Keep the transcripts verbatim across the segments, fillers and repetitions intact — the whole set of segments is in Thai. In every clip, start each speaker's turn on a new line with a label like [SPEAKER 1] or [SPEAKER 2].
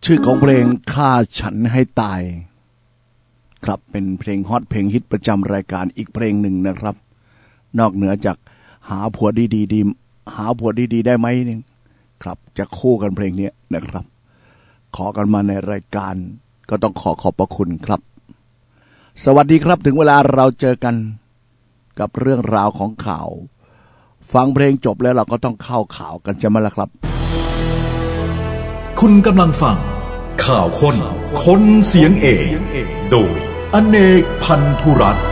[SPEAKER 1] ชื่อของเพลงฆ่าฉันให้ตายครับเป็นเพลงฮอตเพลงฮิตประจำรายการอีกเพลงหนึ่งนะครับนอกเหนือจากหาผัวดีดีดีหาผัวดีดีได้ไหมเนี่ยครับจะคู่กันเพลงนี้นะครับขอกันมาในรายการก็ต้องขอขอบพระคุณครับสวัสดีครับถึงเวลาเราเจอกันกับเรื่องราวของข่าวฟังเพลงจบแล้วเราก็ต้องเข้าข่าวกันใช่ไหมล่ะครับ
[SPEAKER 2] คุณกำลังฟังข่าวคนคนเสียงเอกโดยอเนกพันธุรัตน์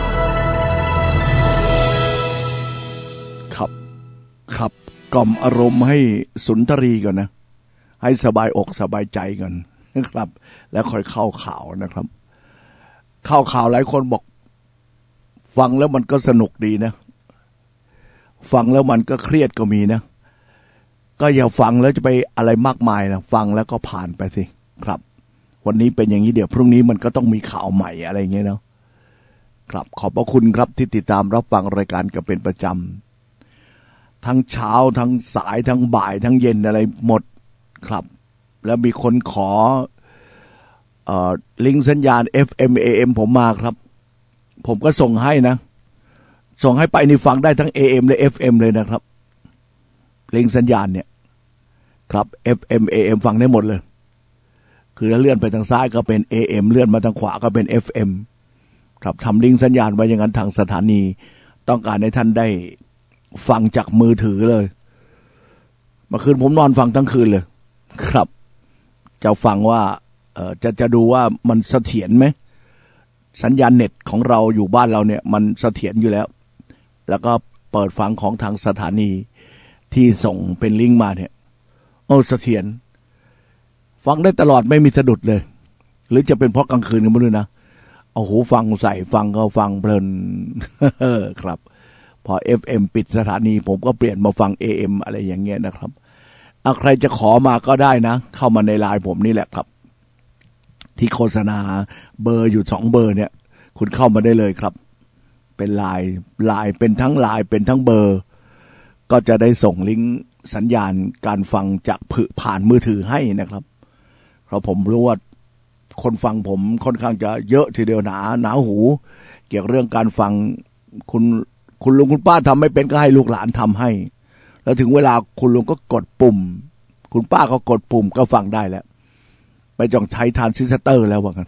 [SPEAKER 1] ครับครับกล่อมอารมณ์ให้สุนทรีก่อนนะให้สบายอกสบายใจก่อนนะครับแล้วค่อยเข้าข่าวนะครับเข้าข่าวหลายคนบอกฟังแล้วมันก็สนุกดีนะฟังแล้วมันก็เครียดก็มีนะก็อย่าฟังแล้วจะไปอะไรมากมายนะฟังแล้วก็ผ่านไปสิครับวันนี้เป็นอย่างนี้เดี๋ยวพรุ่งนี้มันก็ต้องมีข่าวใหม่อะไรอย่างเงี้ยเนาะครับขอบพระคุณครับที่ติดตามรับฟังรายการกันเป็นประจำทั้งเช้าทั้งสายทั้งบ่ายทั้งเย็นอะไรหมดครับแล้วมีคนขอเอ่อลิงก์สัญญาณ เอฟ เอ็ม เอ เอ็ม ผมมาครับผมก็ส่งให้นะส่งให้ไปนี่ฟังได้ทั้ง เอ เอ็ม และ เอฟ เอ็ม เลยนะครับลิงก์สัญญาณเนี่ยครับ เอฟ เอ็ม เอ เอ็ม ฟังได้หมดเลยคือถ้าเลื่อนไปทางซ้ายก็เป็น เอ เอ็ม เลื่อนมาทางขวาก็เป็น เอฟ เอ็ม ครับทำลิงก์สัญญาณไว้อย่างนั้นทางสถานีต้องการให้ท่านได้ฟังจากมือถือเลยเมื่อคืนผมนอนฟังทั้งคืนเลยครับจะฟังว่าเอ่อจะจะดูว่ามันเสถียรไหมสัญญาณเน็ตของเราอยู่บ้านเราเนี่ยมันเสถียรอยู่แล้วแล้วก็เปิดฟังของทางสถานีที่ส่งเป็นลิงก์มาเนี่ยโอ้เสถียรฟังได้ตลอดไม่มีสะดุดเลยหรือจะเป็นเพราะกลางคืนก็ไม่รู้นะเอาหูฟังใส่ฟังก็ฟังเพลิน ครับพอ เอฟ เอ็ม ปิดสถานีผมก็เปลี่ยนมาฟัง เอ เอ็ม อะไรอย่างเงี้ยนะครับเอาใครจะขอมาก็ได้นะเข้ามาในไลน์ผมนี่แหละครับที่โฆษณาเบอร์อยู่สองเบอร์เนี่ยคุณเข้ามาได้เลยครับเป็นไลน์ไลน์เป็นทั้งไลน์เป็นทั้งเบอร์ก็จะได้ส่งลิงก์สัญญาณการฟังจากผ่านมือถือให้นะครับเพราะผมรู้ว่าคนฟังผมค่อนข้างจะเยอะทีเดียวหนาหนาหูเกี่ยวกับเรื่องการฟังคุณคุณลุงคุณป้าทำไม่เป็นก็ให้ลูกหลานทำให้แล้วถึงเวลาคุณลุงก็กดปุ่มคุณป้าก็กดปุ่มก็ฟังได้แล้วไม่ต้องใช้ทรานซิสเตอร์แล้วว่ากัน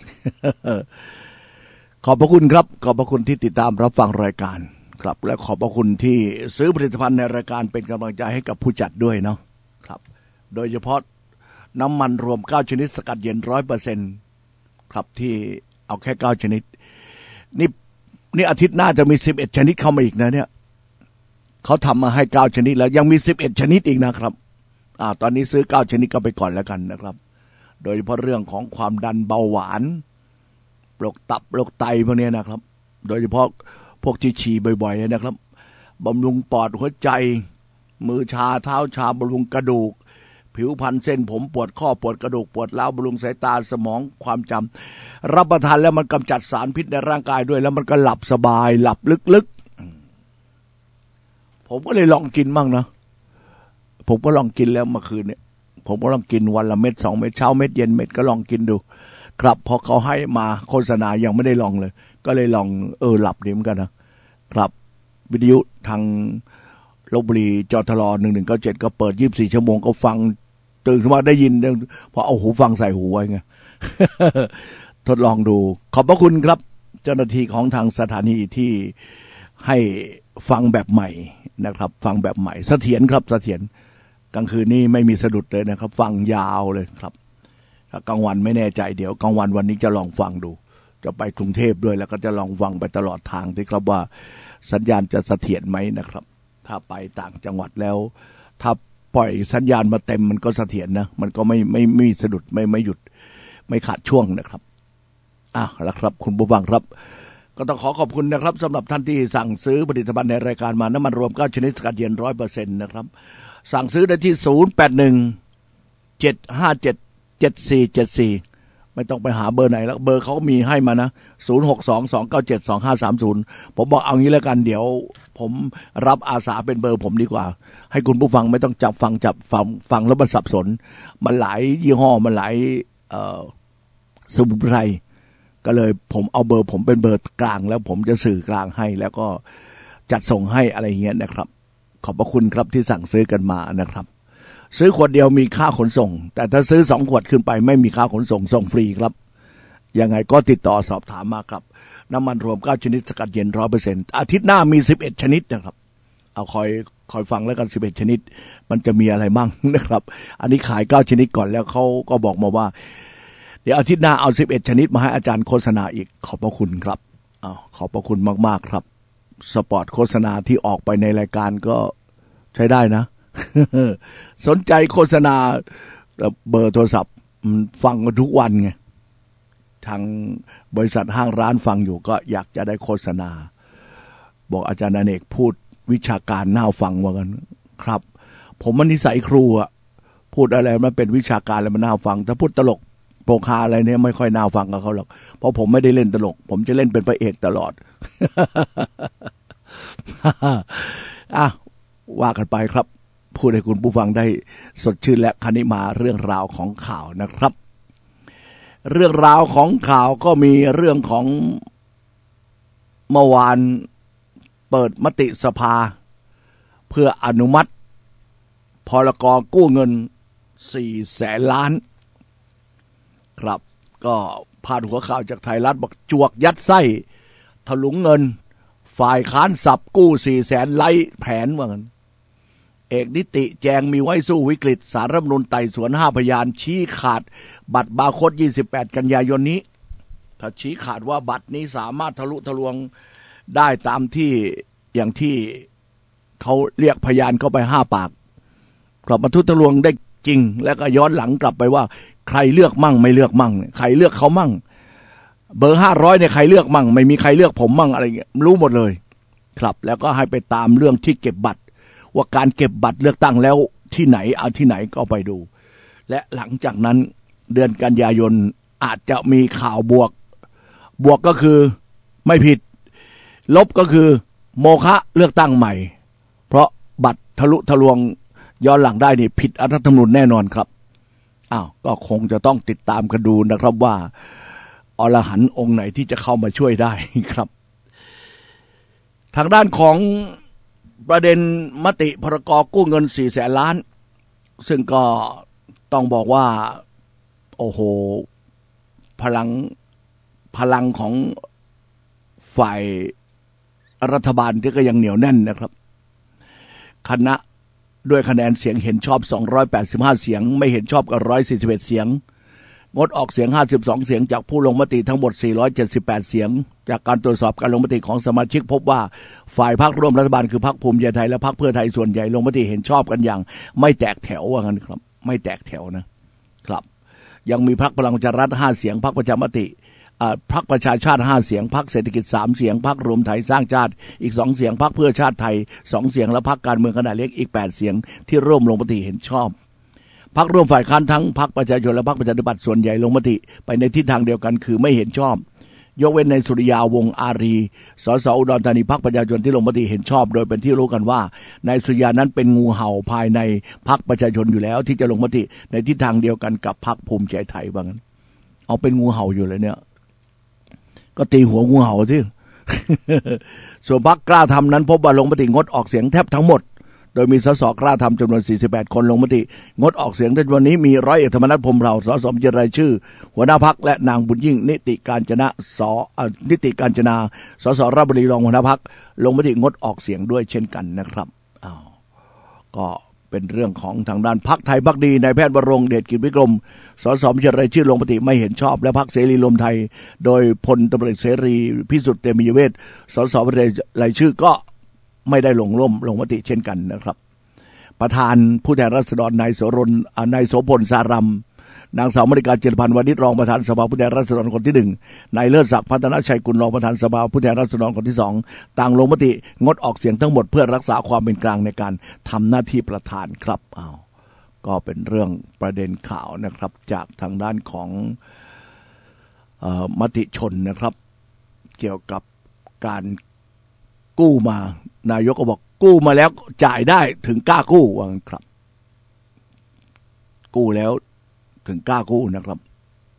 [SPEAKER 1] ขอบพระคุณครับขอบพระคุณที่ติดตามรับฟังรายการครับและขอบพระคุณที่ซื้อผลิตภัณฑ์ในรายการเป็นกำลังใจให้กับผู้จัดด้วยเนาะครับโดยเฉพาะน้ำมันรวมเก้าชนิดสกัดเย็น ร้อยเปอร์เซ็นต์ ครับที่เอาแค่เก้าชนิดนี่นี่อาทิตย์หน้าจะมีสิบเอ็ดชนิดเข้ามาอีกนะเนี่ยเขาทำมาให้เก้าชนิดแล้วยังมีสิบเอ็ดชนิดอีกนะครับอ่าตอนนี้ซื้อเก้าชนิดก็ไปก่อนแล้วกันนะครับโดยเฉพาะเรื่องของความดันเบาหวานโรคตับโรคไตพวกนี้นะครับโดยเฉพาะพวกที่ฉี่บ่อยๆนะครับบำรุงปอดหัวใจมือชาเท้าชาบำรุงกระดูกผิวพรรณเส้นผมปวดข้อปวดกระดูกปวดร้าวบำรุงสายตาสมองความจำรับประทานแล้วมันกำจัดสารพิษในร่างกายด้วยแล้วมันก็หลับสบายหลับลึกๆผมก็เลยลองกินบ้างนะผมก็ลองกินแล้วเมื่อคืนเนี่ยผมก็ลองกินวันละเม็ดสองเม็ดเช้าเม็ดเย็นเม็ดก็ลองกินดูครับพอเขาให้มาโฆษณายังไม่ได้ลองเลยก็เลยลองเออหลับดีเหมือนกันนะครับวิทยุทางลพบุรีจทลหนึ่งหนึ่งเก้าเจ็ดก็เปิดยี่สิบสี่ชั่วโมงก็ฟังตื่นขึ้นมาได้ยินพอเอาหูฟังใส่หูไว้ไง ทดลองดูขอบพระคุณครับเจ้าหน้าที่ของทางสถานีที่ให้ฟังแบบใหม่นะครับฟังแบบใหม่เสถียรครับเสถียรกลางคืนนี้ไม่มีสะดุดเลยนะครับฟังยาวเลยครับถ้ากลางวันไม่แน่ใจเดี๋ยวกลางวันวันนี้จะลองฟังดูจะไปกรุงเทพด้วยแล้วก็จะลองฟังไปตลอดทางที่ครับว่าสัญญาณจะเสถียรไหมนะครับถ้าไปต่างจังหวัดแล้วถ้าปล่อยสัญญาณมาเต็มมันก็เสถียรนะมันก็ไม่ไม่ไม่สะดุดไม่ไม่หยุดไม่ขาดช่วงนะครับอ่ะแล้วครับคุณผู้ฟังครับก็ต้องขอขอบคุณนะครับสำหรับท่านที่สั่งซื้อผลิตภัณฑ์ในรายการมาน้ำมันรวมเก้าชนิดสกัดเย็น ร้อยเปอร์เซ็นต์ นะครับสั่งซื้อได้ที่ศูนย์ แปด หนึ่ง เจ็ด ห้า เจ็ด เจ็ด สี่ เจ็ด สี่ไม่ต้องไปหาเบอร์ไหนแล้วเบอร์เขามีให้มานะศูนย์ หก สอง สอง เก้า เจ็ด สอง ห้า สาม ศูนย์ผมบอกเอางี้แล้วกันเดี๋ยวผมรับอาสาเป็นเบอร์ผมดีกว่าให้คุณผู้ฟังไม่ต้องจับฟังจับฟังฟังแล้วมันสับสนมันหลายยี่ห้อมันหลายสมุนไพรก็เลยผมเอาเบอร์ผมเป็นเบอร์กลางแล้วผมจะสื่อกลางให้แล้วก็จัดส่งให้อะไรเงี้ยนะครับขอบพระคุณครับที่สั่งซื้อกันมานะครับซื้อขวดเดียวมีค่าขนส่งแต่ถ้าซื้อสองขวดขึ้นไปไม่มีค่าขนส่งส่งฟรีครับยังไงก็ติดต่อสอบถามมาครับน้ำมันรวมเก้าชนิดสกัดเย็น ร้อยเปอร์เซ็นต์ อาทิตย์หน้ามีสิบเอ็ดชนิดนะครับเอาคอยคอยฟังแล้วกันสิบเอ็ดชนิดมันจะมีอะไรบ้างนะครับอันนี้ขายเก้าชนิดก่อนแล้วเขาก็บอกมาว่าเดี๋ยวอาทิตย์หน้าเอาสิบเอ็ดชนิดมาให้อาจารย์โฆษณาอีกขอบพระคุณครับอ้าวขอบพระคุณมากๆครับสปอตโฆษณาที่ออกไปในรายการก็ใช้ได้นะ สนใจโฆษณาเบอร์โทรศัพท์ฟังกันทุกวันไงทางบริษัทห้างร้านฟังอยู่ก็อยากจะได้โฆษณาบอกอาจารย์อเนกพูดวิชาการน่าฟังว่ากันครับผมมันนิสัยครูอะพูดอะไรมันเป็นวิชาการแล้วมันน่าฟังถ้าพูดตลกโปกฮาอะไรเนี่ยไม่ค่อยน่าฟังกับเขาหรอกเพราะผมไม่ได้เล่นตลกผมจะเล่นเป็นพระเอกตลอด อ่ะว่ากันไปครับพูดให้คุณผู้ฟังได้สดชื่นและคณิมาเรื่องราวของข่าวนะครับเรื่องราวของข่าวก็มีเรื่องของเมื่อวานเปิดมติสภาเพื่ออนุมัติพรก.กู้เงินสี่แสนล้านครับก็พาดหัวข่าวจากไทยรัฐบอกจวกยัดไส้ถลุงเงินฝ่ายค้านสับกู้สี่แสนไล่แผนว่างั้นเอกนิติแจงมีไว้สู้วิกฤตศาลรัฐธรรมนูญไต่สวนห้าพยานชี้ขาดบัตรบาร์โค้ดยี่สิบแปดกันยายนนี้ถ้าชี้ขาดว่าบัตรนี้สามารถทะลุทะลวงได้ตามที่อย่างที่เขาเรียกพยานเข้าไปห้าปากกลับมาทุทะลวงได้จริงแล้วก็ย้อนหลังกลับไปว่าใครเลือกมั่งไม่เลือกมั่งใครเลือกเขามั่งเบอร์ห้าร้อยเนี่ยใครเลือกมั่งไม่มีใครเลือกผมมั่งอะไรเงี้ยรู้หมดเลยครับแล้วก็ให้ไปตามเรื่องที่เก็บบัตรว่าการเก็บบัตรเลือกตั้งแล้วที่ไหนเอาที่ไหนก็ไปดูและหลังจากนั้นเดือนกันยายนอาจจะมีข่าวบวกบวกก็คือไม่ผิดลบก็คือโมฆะเลือกตั้งใหม่เพราะบัตรทะลุทะลวงย้อนหลังได้นี่ผิดรัฐธรรมนูญแน่นอนครับอ้าวก็คงจะต้องติดตามกันดูนะครับว่าอรหันต์องค์ไหนที่จะเข้ามาช่วยได้ครับทางด้านของประเด็นมติพรก.กู้เงินสี่แสนล้านซึ่งก็ต้องบอกว่าโอ้โหพลังพลังของฝ่ายรัฐบาลที่ก็ยังเหนียวแน่นนะครับคณะด้วยคะแนนเสียงเห็นชอบสองร้อยแปดสิบห้าเสียงไม่เห็นชอบกับหนึ่งร้อยสี่สิบเอ็ดเสียงงดออกเสียงห้าสิบสองเสียงจากผู้ลงมติทั้งหมดสี่ร้อยเจ็ดสิบแปดเสียงจากการตรวจสอบการลงมติของสมาชิกพบว่าฝ่ายพรรคร่วมรัฐบาลคือพรรคภูมิใจไทยและพรรคเพื่อไทยส่วนใหญ่ลงมติเห็นชอบกันอย่างไม่แตกแถวว่างั้นครับไม่แตกแถวนะครับยังมีพรรคพลังประชารัฐห้าเสียงพรรคประชามติพรรคประชาชาติห้าเสียงพรรคเศรษฐกิจสามเสียงพรรครวมไทยสร้างชาติอีกสองเสียงพรรคเพื่อชาติไทยสองเสียงและพรรคการเมืองขนาดเล็กอีกแปดเสียงที่ร่วมลงมติเห็นชอบพรรคร่วมฝ่ายค้านทั้งพรรคประชาชนและพรรคประชาธิปัตย์ส่วนใหญ่ลงมติไปในทิศทางเดียวกันคือไม่เห็นชอบยกเว้นในสุริยาวงศ์อารีสสอุดรธานีพรรคประชาชนที่ลงมติเห็นชอบโดยเป็นที่รู้กันว่าในสุริยานั้นเป็นงูเห่าภายในพรรคประชาชนอยู่แล้วที่จะลงมติในทิศทางเดียวกันกับพรรคภูมิใจไทยว่างั้นเอาเป็นงูเห่าอยู่เลยเนี่ยก็ตีหัวงูเห่าที่ ส่วนพรรคกล้าทำนั้นพบว่าลงมติงดออกเสียงแทบทั้งหมดโดยมีสสกล้าทำจำนวนสี่สิบแปดคนลงมติงดออกเสียงในวันนี้มีร้อยเอกธรรมนัสพรหมเผ่าสสบัญชีรายชื่อหัวหน้าพรรคและนางบุญยิ่งนิติการจนะสนิติการจนาสสราชบุรีรองหัวหน้าพรรคลงมติงดออกเสียงด้วยเช่นกันนะครับอ้าวก็เป็นเรื่องของทางด้านพรรคไทยพรรคดีนายแพทย์วรงค์เดชกิจวิกรมสสบัญชีรายชื่อลงมติไม่เห็นชอบและพรรคเสรีรวมไทยโดยพลตำรวจเอกเสรีพิสุทธิ์เตมียเวทสสบัญชีรายชื่อก็ไม่ได้ลงร่วมลงมติเช่นกันนะครับประธานผู้แทนราษฎรนายโสรนนายโสพลสารัมนางสาวมริกาเจริญพันธ์วณิชรองประธานสภาผู้แทนราษฎรคนที่หนึ่งนายเลิศศักดิ์พัฒนชัยกุลรองประธานสภาผู้แทนราษฎรคนที่สองต่างลงมติงดออกเสียงทั้งหมดเพื่อรักษาความเป็นกลางในการทำหน้าที่ประธานครับอ้าวก็เป็นเรื่องประเด็นข่าวนะครับจากทางด้านของเอ่อมติชนนะครับเกี่ยวกับการกู้มานายกก็บอกกู้มาแล้วจ่ายได้ถึงกล้ากู้ว่าครับกู้แล้วถึงกล้ากู้นะครับ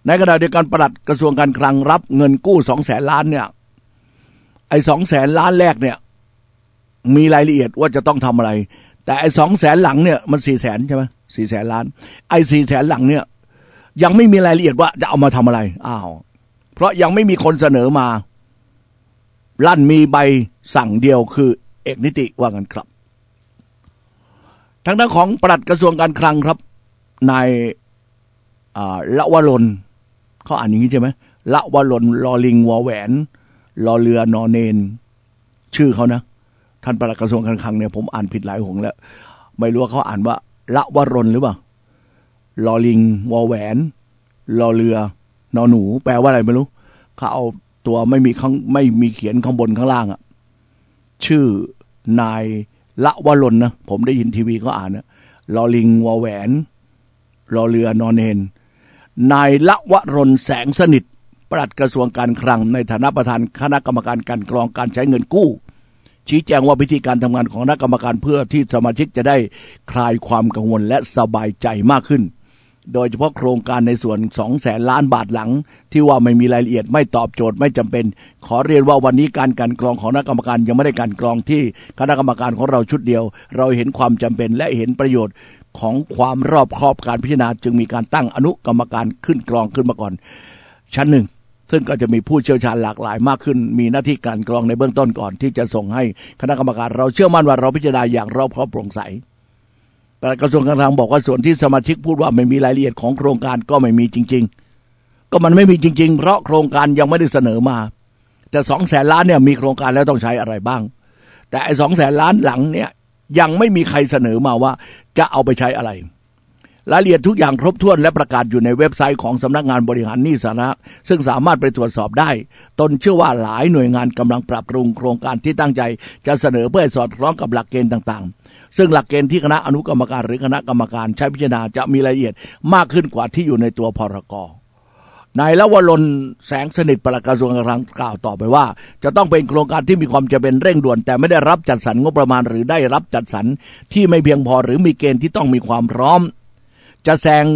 [SPEAKER 1] ในขณะเดียวกันปลัดกระทรวงการคลังรับเงินกู้สองแสนล้านเนี่ยไอ้สองแสนล้านแรกเนี่ยมีรายละเอียดว่าจะต้องทำอะไรแต่ไอ้สองแสนหลังเนี่ยมันสี่แสนใช่ไหมสี่แสนล้านไอ้สี่แสนหลังเนี่ยยังไม่มีรายละเอียดว่าจะเอามาทำอะไรอ้าวเพราะยังไม่มีคนเสนอมาลั่นมีใบสั่งเดียวคือเอกนิติว่ากันครับทางด้านของปลัดกระทรวงการคลังครับนายละวรนเขาอ่านอย่างนี้ใช่ไหมละวรนลอลิงวอแหวนลอเรือนอเนนชื่อเขานะท่านปลัดกระทรวงการคลังเนี่ยผมอ่านผิดหลายหนแล้วไม่รู้ว่าเขาอ่านว่าละวรนหรือเปล่าลอลิงวอแหวนลอเรือนอหนูแปลว่าอะไรไม่รู้เขาเอาตัวไม่มีข้างไม่มีเขียนข้างบนข้างล่างอ่ะชื่อนายละวรนนะผมได้ยินทีวีเขาอ่านนะลอลิงวอแหวนลอเรือนอเนนนายละวรนแสงสนิทปลัดกระทรวงการคลังในฐานะประธานคณะกรรมการการกรองการใช้เงินกู้ชี้แจงว่าวิธีการทำงานของคณะกรรมการเพื่อที่สมาชิกจะได้คลายความกังวลและสบายใจมากขึ้นโดยเฉพาะโครงการในส่วนสองแสนล้านบาทหลังที่ว่าไม่มีรายละเอียดไม่ตอบโจทย์ไม่จำเป็นขอเรียนว่าวันนี้การการกรองของคณะกรรมการยังไม่ได้การกรองที่คณะกรรมการของเราชุดเดียวเราเห็นความจำเป็นและเห็นประโยชน์ของความรอบคอบการพิจารณาจึงมีการตั้งอนุกรรมการขึ้นกรองขึ้นมาก่อนชั้นหนึ่งซึ่งก็จะมีผู้เชี่ยวชาญหลากหลายมากขึ้นมีหน้าที่การกรองในเบื้องต้นก่อนที่จะส่งให้คณะกรรมการเราเชื่อมั่นว่าเราพิจารณาอย่างรอบคอบโปร่งใสปลัดกระทรวงการคลังบอกว่าส่วนที่สมาชิกพูดว่าไม่มีรายละเอียดของโครงการก็ไม่มีจริงๆก็มันไม่มีจริงๆเพราะโครงการยังไม่ได้เสนอมาแต่สองแสนล้านเนี่ยมีโครงการแล้วต้องใช้อะไรบ้างแต่ไอ้สองแสนล้านหลังเนี่ยยังไม่มีใครเสนอมาว่าจะเอาไปใช้อะไรรายละเอียดทุกอย่างครบถ้วนและประกาศอยู่ในเว็บไซต์ของสำนักงานบริหารหนี้สาธารณะซึ่งสามารถไปตรวจสอบได้ตนเชื่อว่าหลายหน่วยงานกำลังปรับปรุงโครงการที่ตั้งใจจะเสนอเพื่อให้สอดคล้องกับหลักเกณฑ์ต่างๆซึ่งหลักเกณฑ์ที่คณะอนุกรรมการหรือคณะกรรมการใช้พิจารณาจะมีรายละเอียดมากขึ้นกว่าที่อยู่ในตัวพรก.นายละวรนแสงสนิทปลัดกระทรวงการคลังกล่าวต่อไปว่าจะต้องเป็นโครงการที่มีความจำเป็นเร่งด่วนแต่ไม่ได้รับจัดสรรงบประมาณหรือได้รับจัดสรรที่ไม่เพียงพอหรือมีเกณฑ์ที่ต้องมีความพร้อมจะแซง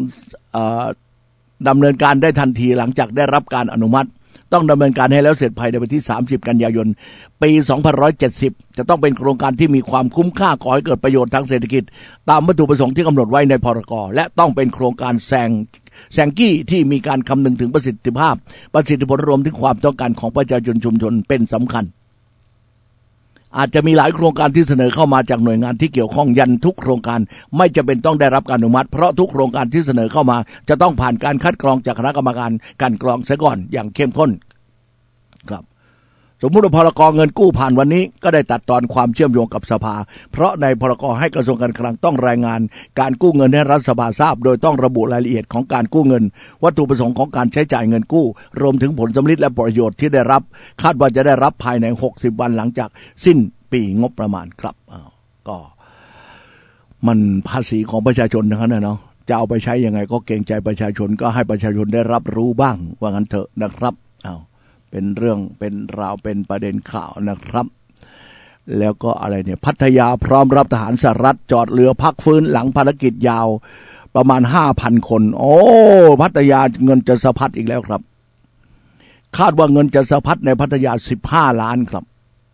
[SPEAKER 1] ดำเนินการได้ทันทีหลังจากได้รับการอนุมัติต้องดำเนินการให้แล้วเสร็จภายในวันที่สามสิบกันยายนปีสองพันหนึ่งร้อยเจ็ดสิบจะต้องเป็นโครงการที่มีความคุ้มค่าก่อให้เกิดประโยชน์ทางเศรษฐกิจตามวัตถุประสงค์ที่กำหนดไว้ในพรก.และต้องเป็นโครงการแซงแซงกี้ที่มีการคำนึงถึงประสิทธิภาพประสิทธิผลรวมถึงความต้องการของประชาชนชุมชนเป็นสำคัญอาจจะมีหลายโครงการที่เสนอเข้ามาจากหน่วยงานที่เกี่ยวข้องยันทุกโครงการไม่จำเป็นต้องได้รับการอนุมัติเพราะทุกโครงการที่เสนอเข้ามาจะต้องผ่านการคัดกรองจากคณะกรรมการการกรองเสียก่อนอย่างเข้มข้นครับสมมุติว่าพรก.เงินกู้ผ่านวันนี้ก็ได้ตัดตอนความเชื่อมโยงกับสภาเพราะในพรก.ให้กระทรวงการคลังต้องรายงานการกู้เงินให้รัฐสภาทราบโดยต้องระบุรายละเอียดของการกู้เงินวัตถุประสงค์ของการใช้จ่ายเงินกู้รวมถึงผลสำลิดและประโยชน์ที่ได้รับคาดว่าจะได้รับภายในหกสิบวันหลังจากสิ้นปีงบประมาณครับก็มันภาษีของประชาชนทั้งนั้นนะเนาะจะเอาไปใช้ยังไงก็เกรงใจประชาชนก็ให้ประชาชนได้รับรู้บ้างว่างั้นเถอะนะครับอ้าวเป็นเรื่องเป็นราวเป็นประเด็นข่าวนะครับแล้วก็อะไรเนี่ยพัทยาพร้อมรับทหารสหรัฐจอดเรือพักฟื้นหลังภารกิจยาวประมาณ ห้าพัน คนโอ้พัทยาเงินจะสะพัดอีกแล้วครับคาดว่าเงินจะสะพัดในพัทยาสิบห้าล้านครับ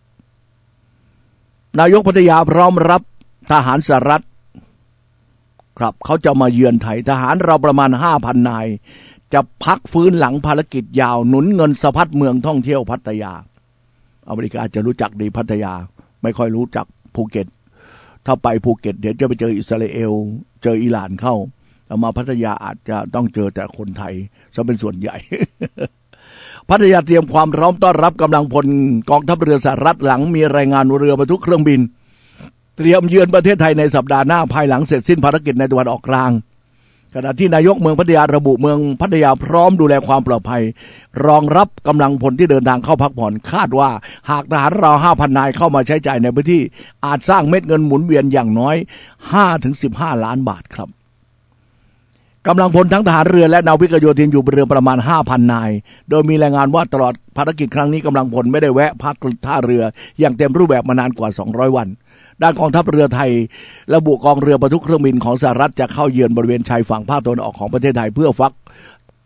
[SPEAKER 1] นายกพัทยาพร้อมรับทหารสหรัฐครับเขาจะมาเยือนไทยทหารเราประมาณ ห้าพัน นายจะพักฟื้นหลังภารกิจยาวหนุนเงินสะพัดเมืองท่องเที่ยวพัทยาอเมริกาจะรู้จักดีพัทยาไม่ค่อยรู้จักภูเก็ตถ้าไปภูเก็ตเดี๋ยวจะไปเจออิสราเอลเจออิหร่านเข้าแต่มาพัทยาอาจจะต้องเจอแต่คนไทยซะเป็นส่วนใหญ่ พัทยาเตรียมความพร้อมต้อนรับกำลังพลกองทัพเรือสหรัฐหลังมีรายงานเรือบรรทุกเครื่องบินเตรียมเยือนประเทศไทยในสัปดาห์หน้าภายหลังเสร็จสิ้นภารกิจในตะวันออกกลางขณะที่นายกเมืองพัทยาระบุเมืองพัทยาพร้อมดูแลความปลอดภัยรองรับกำลังพลที่เดินทางเข้าพักผ่อนคาดว่าหากทหารเรา ห้าพัน นายเข้ามาใช้จ่ายในพื้นที่อาจสร้างเม็ดเงินหมุนเวียนอย่างน้อย ห้าถึงสิบห้า ล้านบาทครับกำลังพลทั้งทหารเรือและนาวิกโยธินอยู่บนเรือประมาณ ห้าพัน นายโดยมีรายงานว่าตลอดภารกิจครั้งนี้กำลังพลไม่ได้แวะพักท่าเรืออย่างเต็มรูปแบบมานานกว่าสองร้อยวันด้านกองทัพเรือไทยระบุกองเรือบรรทุกเครื่องบินของสหรัฐจะเข้าเยือนบริเวณชายฝั่งภาคตะวันออกของประเทศไทยเพื่อฟัก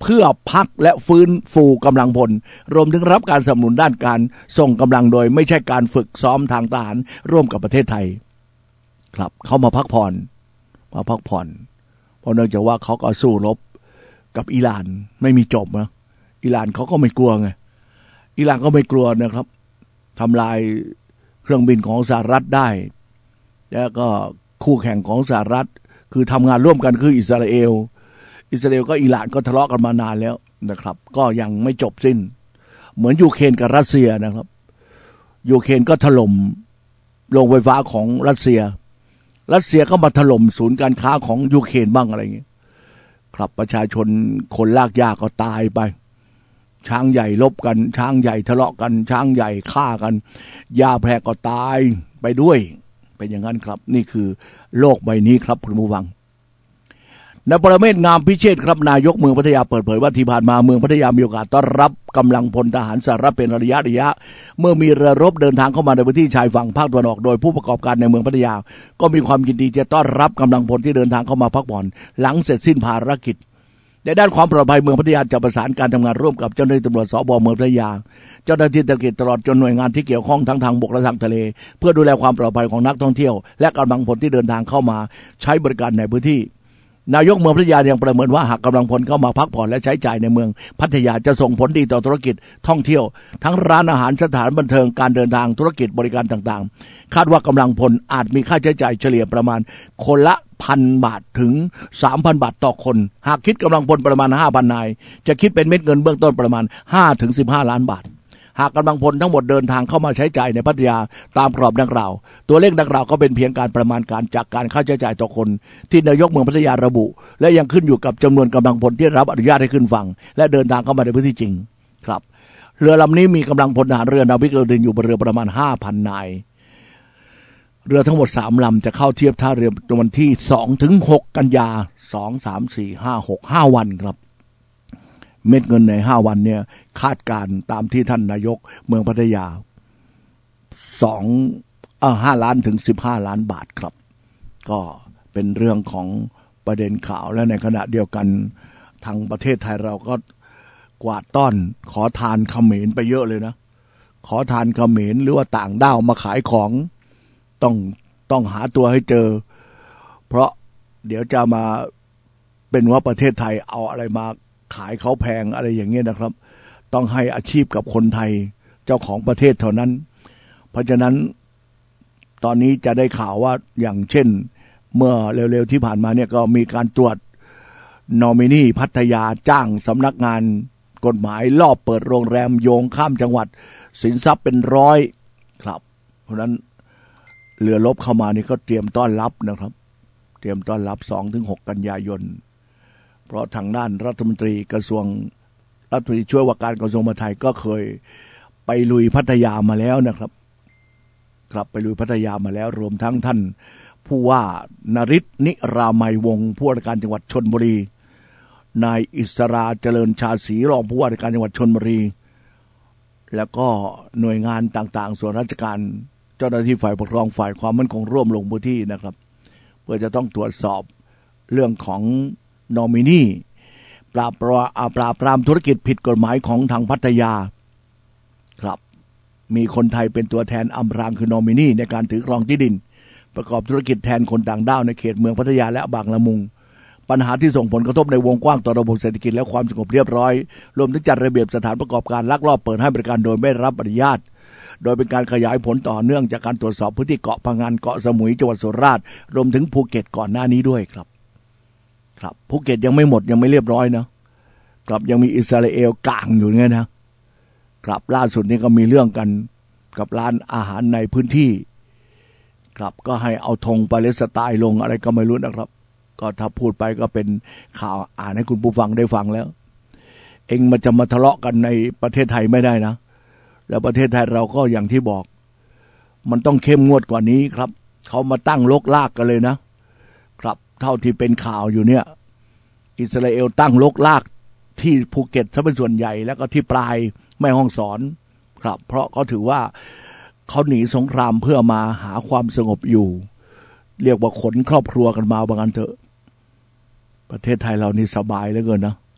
[SPEAKER 1] เพื่อพักและฟื้นฟูกำลังพลรวมถึงรับการสนับสนุนด้านการส่งกำลังโดยไม่ใช่การฝึกซ้อมทางทหารร่วมกับประเทศไทยครับเขามาพักผ่อนมาพักผ่อนเพราะเนื่องจากว่าเขาก็สู้รบกับอิหร่านไม่มีจบนะอิหร่านเขาก็ไม่กลัวไงอิหร่านก็ไม่กลัวนะครับทำลายเครื่องบินของสหรัฐได้แล้วก็คู่แข่งของสหรัฐคือทำงานร่วมกันคืออิสราเอลอิสราเอลก็อิหร่านก็ทะเลาะกันมานานแล้วนะครับก็ยังไม่จบสิ้นเหมือนยูเครนกับรัสเซียนะครับยูเครนก็ถล่มโรงไฟฟ้าของรัสเซียรัสเซียก็มาถล่มศูนย์การค้าของยูเครนบ้างอะไรอย่างเงี้ยครับประชาชนคนลากยาก็ตายไปช้างใหญ่ลบกันช้างใหญ่ทะเลาะกันช้างใหญ่ฆ่ากันยาแพร่ก็ตายไปด้วยเป็นอย่างนั้นครับนี่คือโลกใบนี้ครับคุณผู้ฟังนายปรเมศ งามพิเชษฐ์ครับนายกเมืองพัทยาเปิดเผยว่าที่ผ่านมาเมืองพัทยามีโอกาสต้อนรับกำลังพลทหารสหรัฐเป็นระยะระยะเมื่อมีเรือรบเดินทางเข้ามาในพื้นที่ชายฝั่งภาคตะวันออกโดยผู้ประกอบการในเมืองพัทยาก็มีความยินดีจะต้อนรับกำลังพลที่เดินทางเข้ามาพักผ่อนหลังเสร็จสิ้นภารกิจในด้านความปลอดภัยเมืองพัทยาจะประสานการทำงานร่วมกับเจ้าหน้าที่ตำรวจสบเมืองพัทยาเจ้าหน้าที่ตำรวจตลอดจนหน่วยงานที่เกี่ยวข้องทั้งทางบกและทางทะเลเพื่อดูแลความปลอดภัยของนักท่องเที่ยวและกำลังพลที่เดินทางเข้ามาใช้บริการในพื้นที่นายกเมืองพัทยายังประเมินว่าหากกำลังพลเข้ามาพักผ่อนและใช้จ่ายในเมืองพัทยาจะส่งผลดีต่อธุรกิจท่องเที่ยวทั้งร้านอาหารสถานบันเทิงการเดินทางธุรกิจบริการต่างๆคาดว่ากำลังพลอาจมีค่าใช้จ่ายเฉลี่ยประมาณคนละพันบาทถึง สามพัน บาทต่อคนหากคิดกำลังพลประมาณ ห้าพัน นายจะคิดเป็นเม็ดเงินเบื้องต้นประมาณ ห้าถึงสิบห้า ล้านบาทหากกำลังพลทั้งหมดเดินทางเข้ามาใช้จ่ายในพัทยาตามกรอบดังกล่าวตัวเลขดังกล่าวก็เป็นเพียงการประมาณการจากการค่าใช้จ่ายต่อคนที่นายกเมืองพัทยาระบุและยังขึ้นอยู่กับจำนวนกำลังพลที่รับอนุญาตให้ขึ้นฝั่งและเดินทางเข้ามาในพื้นที่จริงครับเรือลำนี้มีกำลังพลทหารเรือนาวิกโยธินอยู่บนเรือประมาณ ห้าพัน นายเรือทั้งหมดสามลำจะเข้าเทียบท่าเรือวันที่สองถึงหกกันยาสอง สาม สี่ ห้า หก ห้าวันครับเม็ดเงินในห้าวันเนี่ยคาดการตามที่ท่านนายกเมืองพัทยาสองเอ่อห้าล้านถึงสิบห้าล้านบาทครับก็เป็นเรื่องของประเด็นข่าวและในขณะเดียวกันทางประเทศไทยเราก็กวาดต้อนขอทานเขมรไปเยอะเลยนะขอทานเขมรหรือว่าต่างด้าวมาขายของต้องต้องหาตัวให้เจอเพราะเดี๋ยวจะมาเป็นว่าประเทศไทยเอาอะไรมาขายเขาแพงอะไรอย่างเงี้ยนะครับต้องให้อาชีพกับคนไทยเจ้าของประเทศเท่านั้นเพราะฉะนั้นตอนนี้จะได้ข่าวว่าอย่างเช่นเมื่อเร็วๆที่ผ่านมาเนี่ยก็มีการตรวจนอมินีพัทยาจ้างสำนักงานกฎหมายลอบเปิดโรงแรมโยงข้ามจังหวัดสินทรัพย์เป็นร้อยครับเพราะฉะนั้นเรือรบเข้ามานี่ก็เตรียมต้อนรับนะครับเตรียมต้อนรับ สองถึงหก กันยายนเพราะทางด้านรัฐมนตรีกระทรวงรัฐมนตรีช่วยว่าการกระทรวงมหาดไทยก็เคยไปลุยพัทยามาแล้วนะครับครับไปลุยพัทยามาแล้วรวมทั้งท่านผู้ว่านฤทธิ์นิรามัยวงศ์ผู้ว่าราชการจังหวัดชลบุรีนายอิสราเจริญชาศรีรองผู้ว่าราชการจังหวัดชลบุรีแล้วก็หน่วยงานต่างๆส่วนราชการเจ้าหน้าที่ฝ่ายปกครองฝ่ายความมั่นคงร่วมลงพื้นที่นะครับเพื่อจะต้องตรวจสอบเรื่องของนอมินีปราบปรามปราบปรามธุรกิจผิดกฎหมายของทางพัทยาครับมีคนไทยเป็นตัวแทนอำพรางคือนอมินีในการถือครองที่ดินประกอบธุรกิจแทนคนต่างด้าวในเขตเมืองพัทยาและบางละมุงปัญหาที่ส่งผลกระทบในวงกว้างต่อระบบเศรษฐกิจและความสงบเรียบร้อยรวมถึงจัดระเบียบสถานประกอบการลักลอบเปิดให้บริการโดยไม่รับอนุญาตโดยเป็นการขยายผลต่อเนื่องจากการตรวจสอบพื้นที่เกาะพะงันเกาะสมุยจังหวัดสุราษฎร์รวมถึงภูเก็ตก่อนหน้านี้ด้วยครับครับภูเก็ตยังไม่หมดยังไม่เรียบร้อยนะครับยังมีอิสราเอลกลางอยู่ไงนะครับล่าสุดนี้ก็มีเรื่องกันกับร้านอาหารในพื้นที่ครับก็ให้เอาธงปาเลสไตน์ลงอะไรก็ไม่รู้นะครับก็ถ้าพูดไปก็เป็นข่าวอ่านให้คุณผู้ฟังได้ฟังแล้วเองมันจะมาทะเลาะกันในประเทศไทยไม่ได้นะแล้วประเทศไทยเราก็อย่างที่บอกมันต้องเข้มงวดกว่านี้ครับเขามาตั้งลกลากกันเลยนะครับเท่าที่เป็นข่าวอยู่เนี่ยอิสราเอลตั้งลกลากที่ภูเก็ตซะเป็นส่วนใหญ่แล้วก็ที่ปลายแม่ฮ่องสอนครับเพราะเขาถือว่าเขาหนีสงครามเพื่อมาหาความสงบอยู่เรียกว่าขนครอบครัวกันมาบางอันเถอะประเทศไทยเรานี่สบายเหลือเกินนะ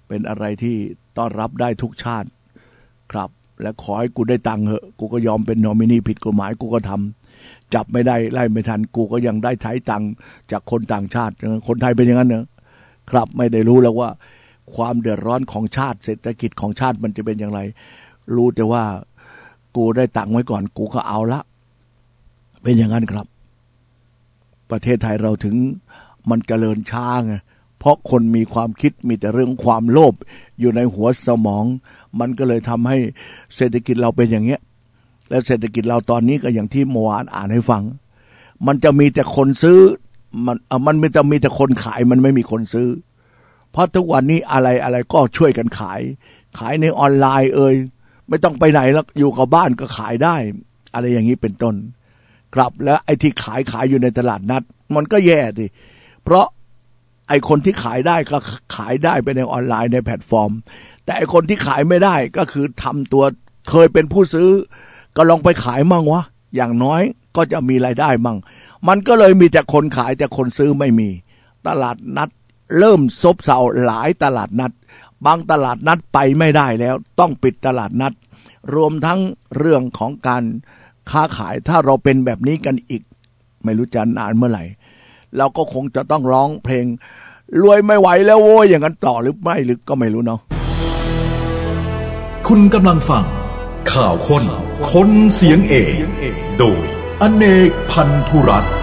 [SPEAKER 1] เป็นอะไรที่ต้อนรับได้ทุกชาติครับและขอให้กูได้ตังค์เหอะกูก็ยอมเป็นนอมินีผิดกฎหมายกูก็ทำจับไม่ได้ไล่ไม่ทันกูก็ยังได้ใช้ตังค์จากคนต่างชาติคนไทยเป็นอย่างนั้นเนอะครับไม่ได้รู้แล้วว่าความเดือดร้อนของชาติเศรษฐกิจของชาติมันจะเป็นอย่างไรรู้แต่ว่ากูได้ตังค์ไว้ก่อนกูก็เอาละเป็นอย่างนั้นครับประเทศไทยเราถึงมันเจริญช้าไงเพราะคนมีความคิดมีแต่เรื่องความโลภอยู่ในหัวสมองมันก็เลยทำให้เศรษฐกิจเราเป็นอย่างเงี้ยและเศรษฐกิจเราตอนนี้ก็อย่างที่เมื่อวานอ่านให้ฟังมันจะมีแต่คนซื้อมันมันไม่จะมีแต่คนขายมันไม่มีคนซื้อเพราะทุกวันนี้อะไรอะไรก็ช่วยกันขายขายในออนไลน์เอ่ยไม่ต้องไปไหนแล้วอยู่กับบ้านก็ขายได้อะไรอย่างนี้เป็นต้นครับแล้วไอ้ที่ขายขายอยู่ในตลาดนัดมันก็แย่ดิเพราะไอ้คนที่ขายได้ก็ขายได้ไปในออนไลน์ในแพลตฟอร์มแต่ไอ้คนที่ขายไม่ได้ก็คือทำตัวเคยเป็นผู้ซื้อก็ลองไปขายมั่งวะอย่างน้อยก็จะมีรายได้มั่งมันก็เลยมีแต่คนขายแต่คนซื้อไม่มีตลาดนัดเริ่มซบเซาหลายตลาดนัดบางตลาดนัดไปไม่ได้แล้วต้องปิดตลาดนัดรวมทั้งเรื่องของการค้าขายถ้าเราเป็นแบบนี้กันอีกไม่รู้จะนานเมื่อไหร่เราก็คงจะต้องร้องเพลงรวยไม่ไหวแล้วโว้ยอย่างนั้นต่อหรือไม่หรือก็ไม่รู้เนาะ
[SPEAKER 2] คุณกำลังฟังข่าวคนคนเสียงเอกโดยอเนกพันธุรัตน์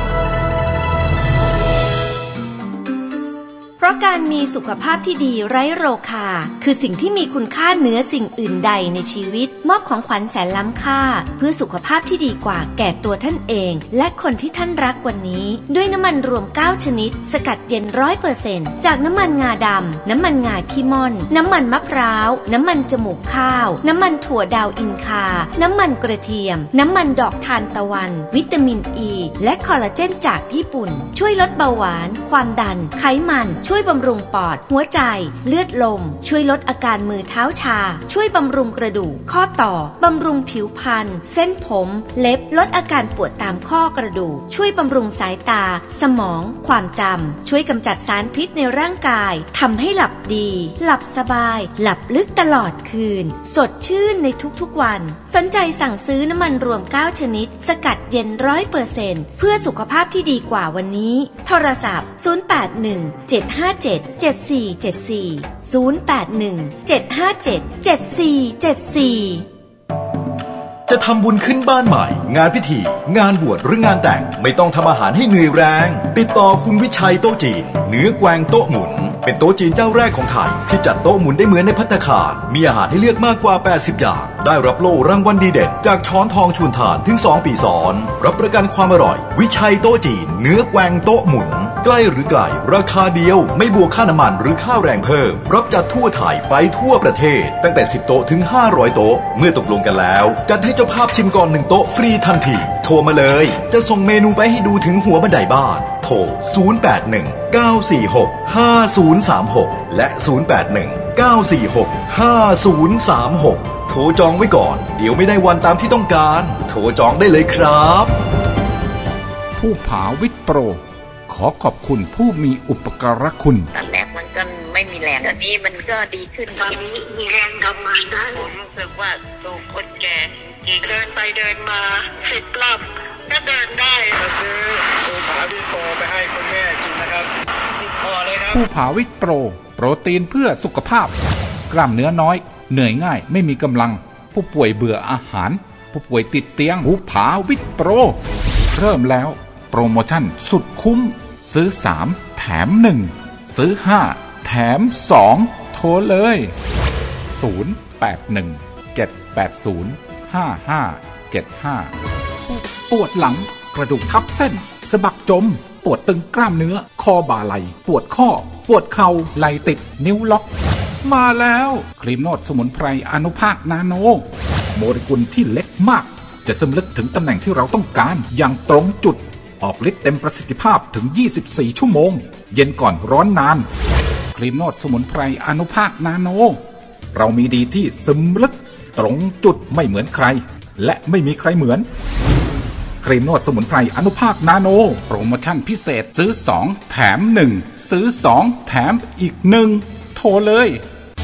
[SPEAKER 3] เพราะการมีสุขภาพที่ดีไร้โรคาคือสิ่งที่มีคุณค่าเหนือสิ่งอื่นใดในชีวิตมอบของขวัญแสนล้ำค่าเพื่อสุขภาพที่ดีกว่าแก่ตัวท่านเองและคนที่ท่านรักวันนี้ด้วยน้ำมันรวมเก้าชนิดสกัดเย็น ร้อยเปอร์เซ็นต์ จากน้ำมันงาดำน้ำมันงาขี้ม่อนน้ำมันมะพร้าวน้ำมันจมูกข้าวน้ำมันถั่วดาวอินคาน้ำมันกระเทียมน้ำมันดอกทานตะวันวิตามินอ e, ีและคอลลาเจนจากญี่ปุ่นช่วยลดเบาหวานความดันไขมันช่วยบำรุงปอดหัวใจเลือดลมช่วยลดอาการมือเท้าชาช่วยบำรุงกระดูกข้อต่อบำรุงผิวพรรณเส้นผมเล็บลดอาการปวดตามข้อกระดูกช่วยบำรุงสายตาสมองความจำช่วยกำจัดสารพิษในร่างกายทำให้หลับดีหลับสบายหลับลึกตลอดคืนสดชื่นในทุกๆวันสนใจสั่งซื้อน้ำมันรวมเก้าชนิดสกัดเย็น ร้อยเปอร์เซ็นต์ เพื่อสุขภาพที่ดีกว่าวันนี้โทรศัพท์ศูนย์ แปด หนึ่ง เจ็ด ห้า เจ็ด เจ็ด สี่ เจ็ด สี่ ศูนย์ แปด หนึ่ง เจ็ด ห้า เจ็ด เจ็ด สี่ เจ็ด สี่
[SPEAKER 2] จะทำบุญขึ้นบ้านใหม่งานพิธีงานบวชหรืองานแต่งไม่ต้องทำอาหารให้เหนื่อยแรงติดต่อคุณวิชัยโต๊ะจีนเนื้อแกวงโต๊ะหมุนเป็นโต๊ะจีนเจ้าแรกของไทยที่จัดโต๊ะหมุนได้เหมือนในภัตตาคารมีอาหารให้เลือกมากกว่าแปดสิบอย่างได้รับโล่รางวัลดีเด่นจากช้อนทองชูนทานถึงสองปีซ้อนรับประกันความอร่อยวิชัยโต๊ะจีนเนื้อแกวงโต๊ะหมุนใกล้หรือไกลราคาเดียวไม่บวกค่าน้ำมันหรือค่าแรงเพิ่มรับจัดทั่วไทยไปทั่วประเทศตั้งแต่สิบโต๊ะถึงห้าร้อยโต๊ะเมื่อตกลงกันแล้วจัดให้เจ้าภาพชิมก่อนหนึ่งโต๊ะฟรีทันทีโทรมาเลยจะส่งเมนูไปให้ดูถึงหัวบันไดบ้านโทรศูนย์ แปด หนึ่ง เก้า สี่ หก ห้า ศูนย์ สาม หกและศูนย์ แปด หนึ่ง เก้า สี่ หก ห้า ศูนย์ สาม หกโทรจองไว้ก่อนเดี๋ยวไม่ได้วันตามที่ต้องการโทรจองได้เลยครับ
[SPEAKER 4] ผู้ผาวิทย์โปรขอขอบคุณผู้มีอุปการะคุณ
[SPEAKER 5] ตอนแรกมันก็ไม่มีแรงตอนนี้มันก็ดีขึ้น
[SPEAKER 6] ตอนนี้มีแรงทำงานได้
[SPEAKER 5] ผมรู้สึกว่าตัวคนแก่จริงเดินไปเดินมาสิบรอบก็เดินได้
[SPEAKER 7] มาซื้อผู้ผาวิทย์โปรไปให้คุณแม่กินนะครับสิบพอเลยครับ
[SPEAKER 4] ผู้ผาวิทย์โปรโปรตีนเพื่อสุขภาพกล้ามเนื้อน้อยเหนื่อยง่ายไม่มีกำลังผู้ป่วยเบื่ออาหารผู้ป่วยติดเตียงผู้ผาวิทย์โปรเริ่มแล้วโปรโมชั่นสุดคุ้มซื้อสามแถมหนึ่งซื้อห้าแถมสองโทรเลยศูนย์ แปด หนึ่ง เจ็ด แปด ศูนย์ ห้า ห้า เจ็ด ห้าปวดหลังกระดูกทับเส้นสะบักจมปวดตึงกล้ามเนื้อคอบ่าไหล่ปวดข้อปวดเข่าไหล่ติดนิ้วล็อกมาแล้วครีมนวดสมุนไพรอนุภาคนาโนโมเลกุลที่เล็กมากจะซึมลึกถึงตำแหน่งที่เราต้องการอย่างตรงจุดออกฤทธิ์เต็มประสิทธิภาพถึงยี่สิบสี่ชั่วโมงเย็นก่อนร้อนนานครีมนวดสมุนไพรอนุภาคนาโนเรามีดีที่ซึมลึกตรงจุดไม่เหมือนใครและไม่มีใครเหมือนครีมนวดสมุนไพรอนุภาคนาโนโปรโมชั่นพิเศษซื้อสองแถมหนึ่งซื้อสองแถมอีกหนึ่งโทรเลย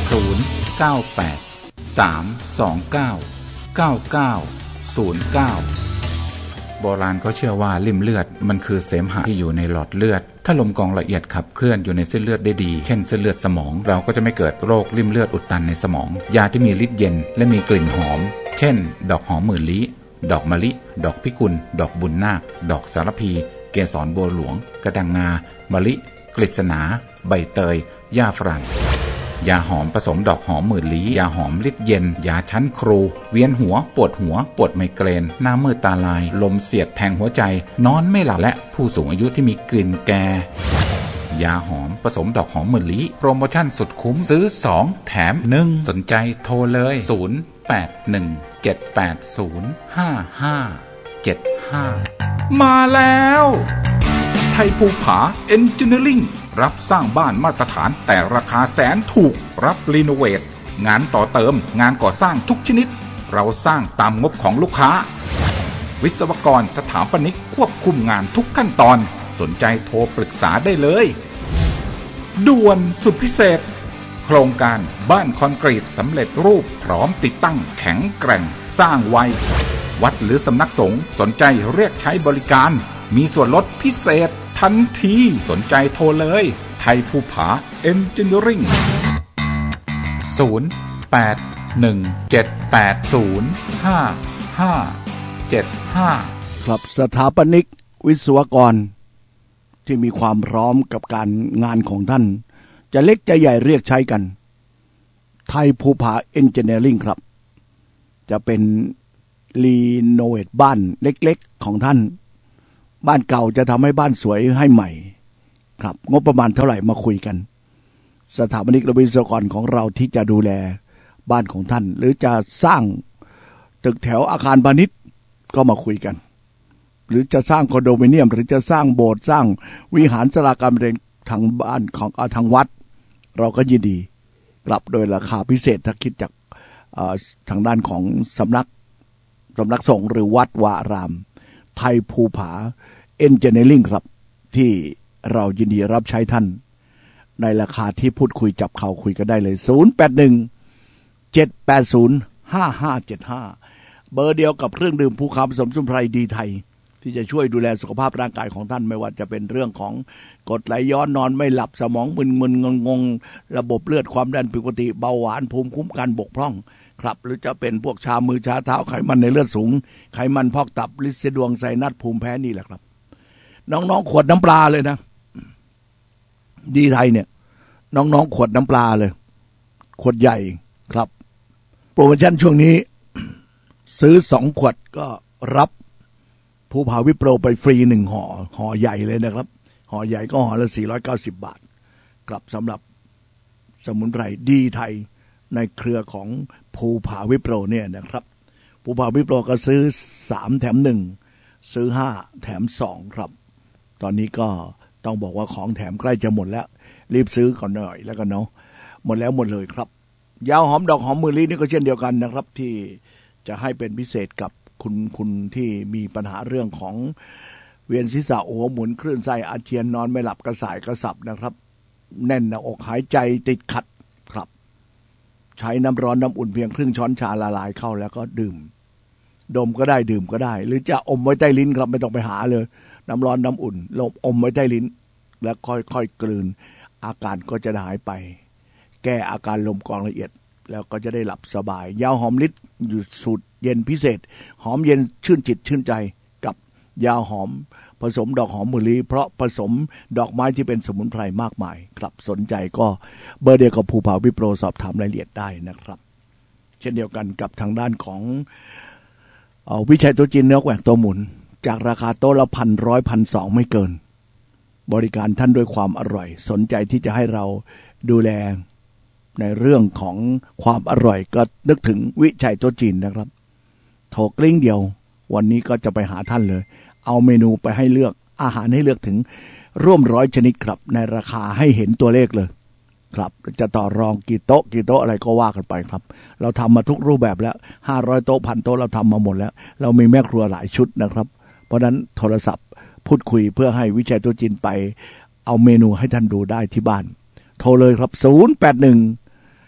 [SPEAKER 4] ศูนย์ เก้า แปด สาม สอง เก้า เก้า เก้า ศูนย์ เก้าโบราณก็เชื่อว่าลิ่มเลือดมันคือเสมหะที่อยู่ในหลอดเลือดถ้าลมกรองละเอียดขับเคลื่อนอยู่ในเส้นเลือดได้ดีเช่นเส้นเลือดสมองเราก็จะไม่เกิดโรคลิ่มเลือดอุดตันในสมองยาที่มีฤทธิ์เย็นและมีกลิ่นหอมเช่นดอกหอมหมื่นลี้ดอกมะลิดอกพิกุลดอกบุญนาคดอกสารพีเกสรบัวหลวงกระดังงามะลิกฤษณาใบเตยหญ้าฝรั่งยาหอมผสมดอกหอมหมื่นลี้ยาหอมฤทธิ์เย็นยาชั้นครูเวียนหัวปวดหัวปวดไมเกรนหน้ามืดตาลายลมเสียดแทงหัวใจนอนไม่หลับและผู้สูงอายุที่มีกลิ่นแก่ยาหอมผสมดอกหอมหมื่นลี้โปรโมชั่นสุดคุ้มซื้อสองแถมหนึ่งสนใจโทรเลยศูนย์ แปด หนึ่ง เจ็ด แปด ศูนย์ ห้า ห้า เจ็ด ห้ามาแล้วไทยภูผาเอนจิเนียริ่งรับสร้างบ้านมาตรฐานแต่ราคาแสนถูกรับรีโนเวทงานต่อเติมงานก่อสร้างทุกชนิดเราสร้างตามงบของลูกค้าวิศวกรสถาปนิกควบคุมงานทุกขั้นตอนสนใจโทรปรึกษาได้เลยด่วนสุดพิเศษโครงการบ้านคอนกรีตสำเร็จรูปพร้อมติดตั้งแข็งแกร่งสร้างไววัดหรือสำนักสงฆ์สนใจเรียกใช้บริการมีส่วนลดพิเศษทันทีสนใจโทรเลยไทยภูผาเอนจิเนียริ่งศูนย์ แปด หนึ่ง เจ็ด แปด ศูนย์ ห้า ห้า เจ็ด ห้า
[SPEAKER 1] ครับสถาปนิกวิศวกรที่มีความพร้อมกับการงานของท่านจะเล็กจะใหญ่เรียกใช้กันไทยภูผาเอนจิเนียริ่งครับจะเป็นรีโนเวทบ้านเล็กๆของท่านบ้านเก่าจะทำให้บ้านสวยให้ใหม่ครับงบประมาณเท่าไหร่มาคุยกันสถาปนิกและวิศวกรของเราที่จะดูแลบ้านของท่านหรือจะสร้างตึกแถวอาคารพาณิชย์ก็มาคุยกันหรือจะสร้างคอนโดมิเนียมหรือจะสร้างโบสถ์สร้างวิหารศาลาการประเรียนทางบ้านของทางวัดเราก็ยินดีกลับโดยราคาพิเศษถ้าคิดจากทางด้านของสำนักสำนักสงฆ์หรือวัดวาอารามไทยภูผาเอนจิเนียริ่งครับที่เรายินดีรับใช้ท่านในราคาที่พูดคุยจับเข่าคุยกันได้เลยศูนย์ แปด หนึ่ง เจ็ด แปด ศูนย์ ห้า ห้า เจ็ด ห้าเบอร์เดียวกับเครื่องดื่มภูคำผสมสมุนไพรดีไทยที่จะช่วยดูแลสุขภาพร่างกายของท่านไม่ว่าจะเป็นเรื่องของกรดไหลย้อนนอนไม่หลับสมองมึนๆงงๆระบบเลือดความดันผิดปกติเบาหวานภูมิคุ้มกันบกพร่องครับหรือจะเป็นพวกชามือชาเท้าไขมันในเลือดสูงไขมันพอกตับลิซิดวงไซนัสภูมิแพ้นี่แหละครับน้องๆขวดน้ำปลาเลยนะดีไทยเนี่ยน้องๆขวดน้ำปลาเลยขวดใหญ่ครับโปรโมชั่นช่วงนี้ซื้อสองขวดก็รับภูผาวิโปรไปฟรีหนึ่งห่อห่อใหญ่เลยนะครับห่อใหญ่ก็ห่อละสี่ร้อยเก้าสิบบาทครับสำหรับสมุนไพรดีไทยในเครือของภูผาวิโปรเนี่ยนะครับภูผาวิโปรก็ซื้อสามแถมหนึ่งซื้อห้าแถมสองครับตอนนี้ก็ต้องบอกว่าของแถมใกล้จะหมดแล้วรีบซื้อก่อนหน่อยแล้วกันเนาะหมดแล้วหมดเลยครับยาหอมดอกหอมหมื่นลี้นี่ก็เช่นเดียวกันนะครับที่จะให้เป็นพิเศษกับคุณคุณที่มีปัญหาเรื่องของเวียนศีรษะหัวหมุนคลื่นไส้อาเจียนนอนไม่หลับกระสายกระสับนะครับแน่นหน้าอกหายใจติดขัดครับใช้น้ำร้อนน้ำอุ่นเพียงครึ่งช้อนชาละลายเข้าแล้วก็ดื่มดมก็ได้ดื่มก็ได้หรือจะอมไว้ใต้ลิ้นครับไม่ต้องไปหาเลยน้ำร้อนน้ำอุ่นลงอมไว้ใต้ลิ้นแล้วค่อยๆกลืนอาการก็จะหายไปแก้อาการลมกรองละเอียดแล้วก็จะได้หลับสบายยาหอมฤทธิ์อยู่สูตรเย็นพิเศษหอมเย็นชื่นจิตชื่นใจกับยาหอมผสมดอกหอมหมื่นลี้เพราะผสมดอกไม้ที่เป็นสมุนไพรมากมายครับสนใจก็เบอร์เดียวกับภูผาวิโปรสอบถามรายละเอียดได้นะครับเช่นเดียวกันกับทางด้านของเอาวิชัยโต๊ะจีนเนื้อแกว่งตัวหมุนจากราคาโต๊ะละพันร้อยพันสองไม่เกินบริการท่านด้วยความอร่อยสนใจที่จะให้เราดูแลในเรื่องของความอร่อยก็นึกถึงวิชัยโต๊ะจีนนะครับโทรกลิ้งเดียววันนี้ก็จะไปหาท่านเลยเอาเมนูไปให้เลือกอาหารให้เลือกถึงร่วมร้อยชนิดครับในราคาให้เห็นตัวเลขเลยครับจะต่อรองกี่โต๊ะกี่โต๊ะอะไรก็ว่ากันไปครับเราทำมาทุกรูปแบบแล้วห้าร้อยโต๊ะพันโต๊ะเราทำมาหมดแล้วเรามีแม่ครัวหลายชุดนะครับเพราะนั้นโทรศัพท์พูดคุยเพื่อให้วิชัยโต๊ะจีนไปเอาเมนูให้ท่านดูได้ที่บ้านโทรเลยครับศูนย์ แปด หนึ่ง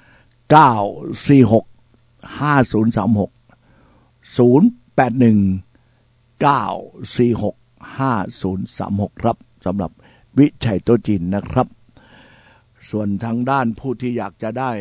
[SPEAKER 1] เก้า สี่ หก ห้า ศูนย์ สาม หก ศูนย์ แปด หนึ่ง เก้า สี่ หก ห้า ศูนย์ สาม หกครับสำหรับวิชัยโต๊ะจีนนะครับส่วนทางด้านผู้ที่อยากจะได้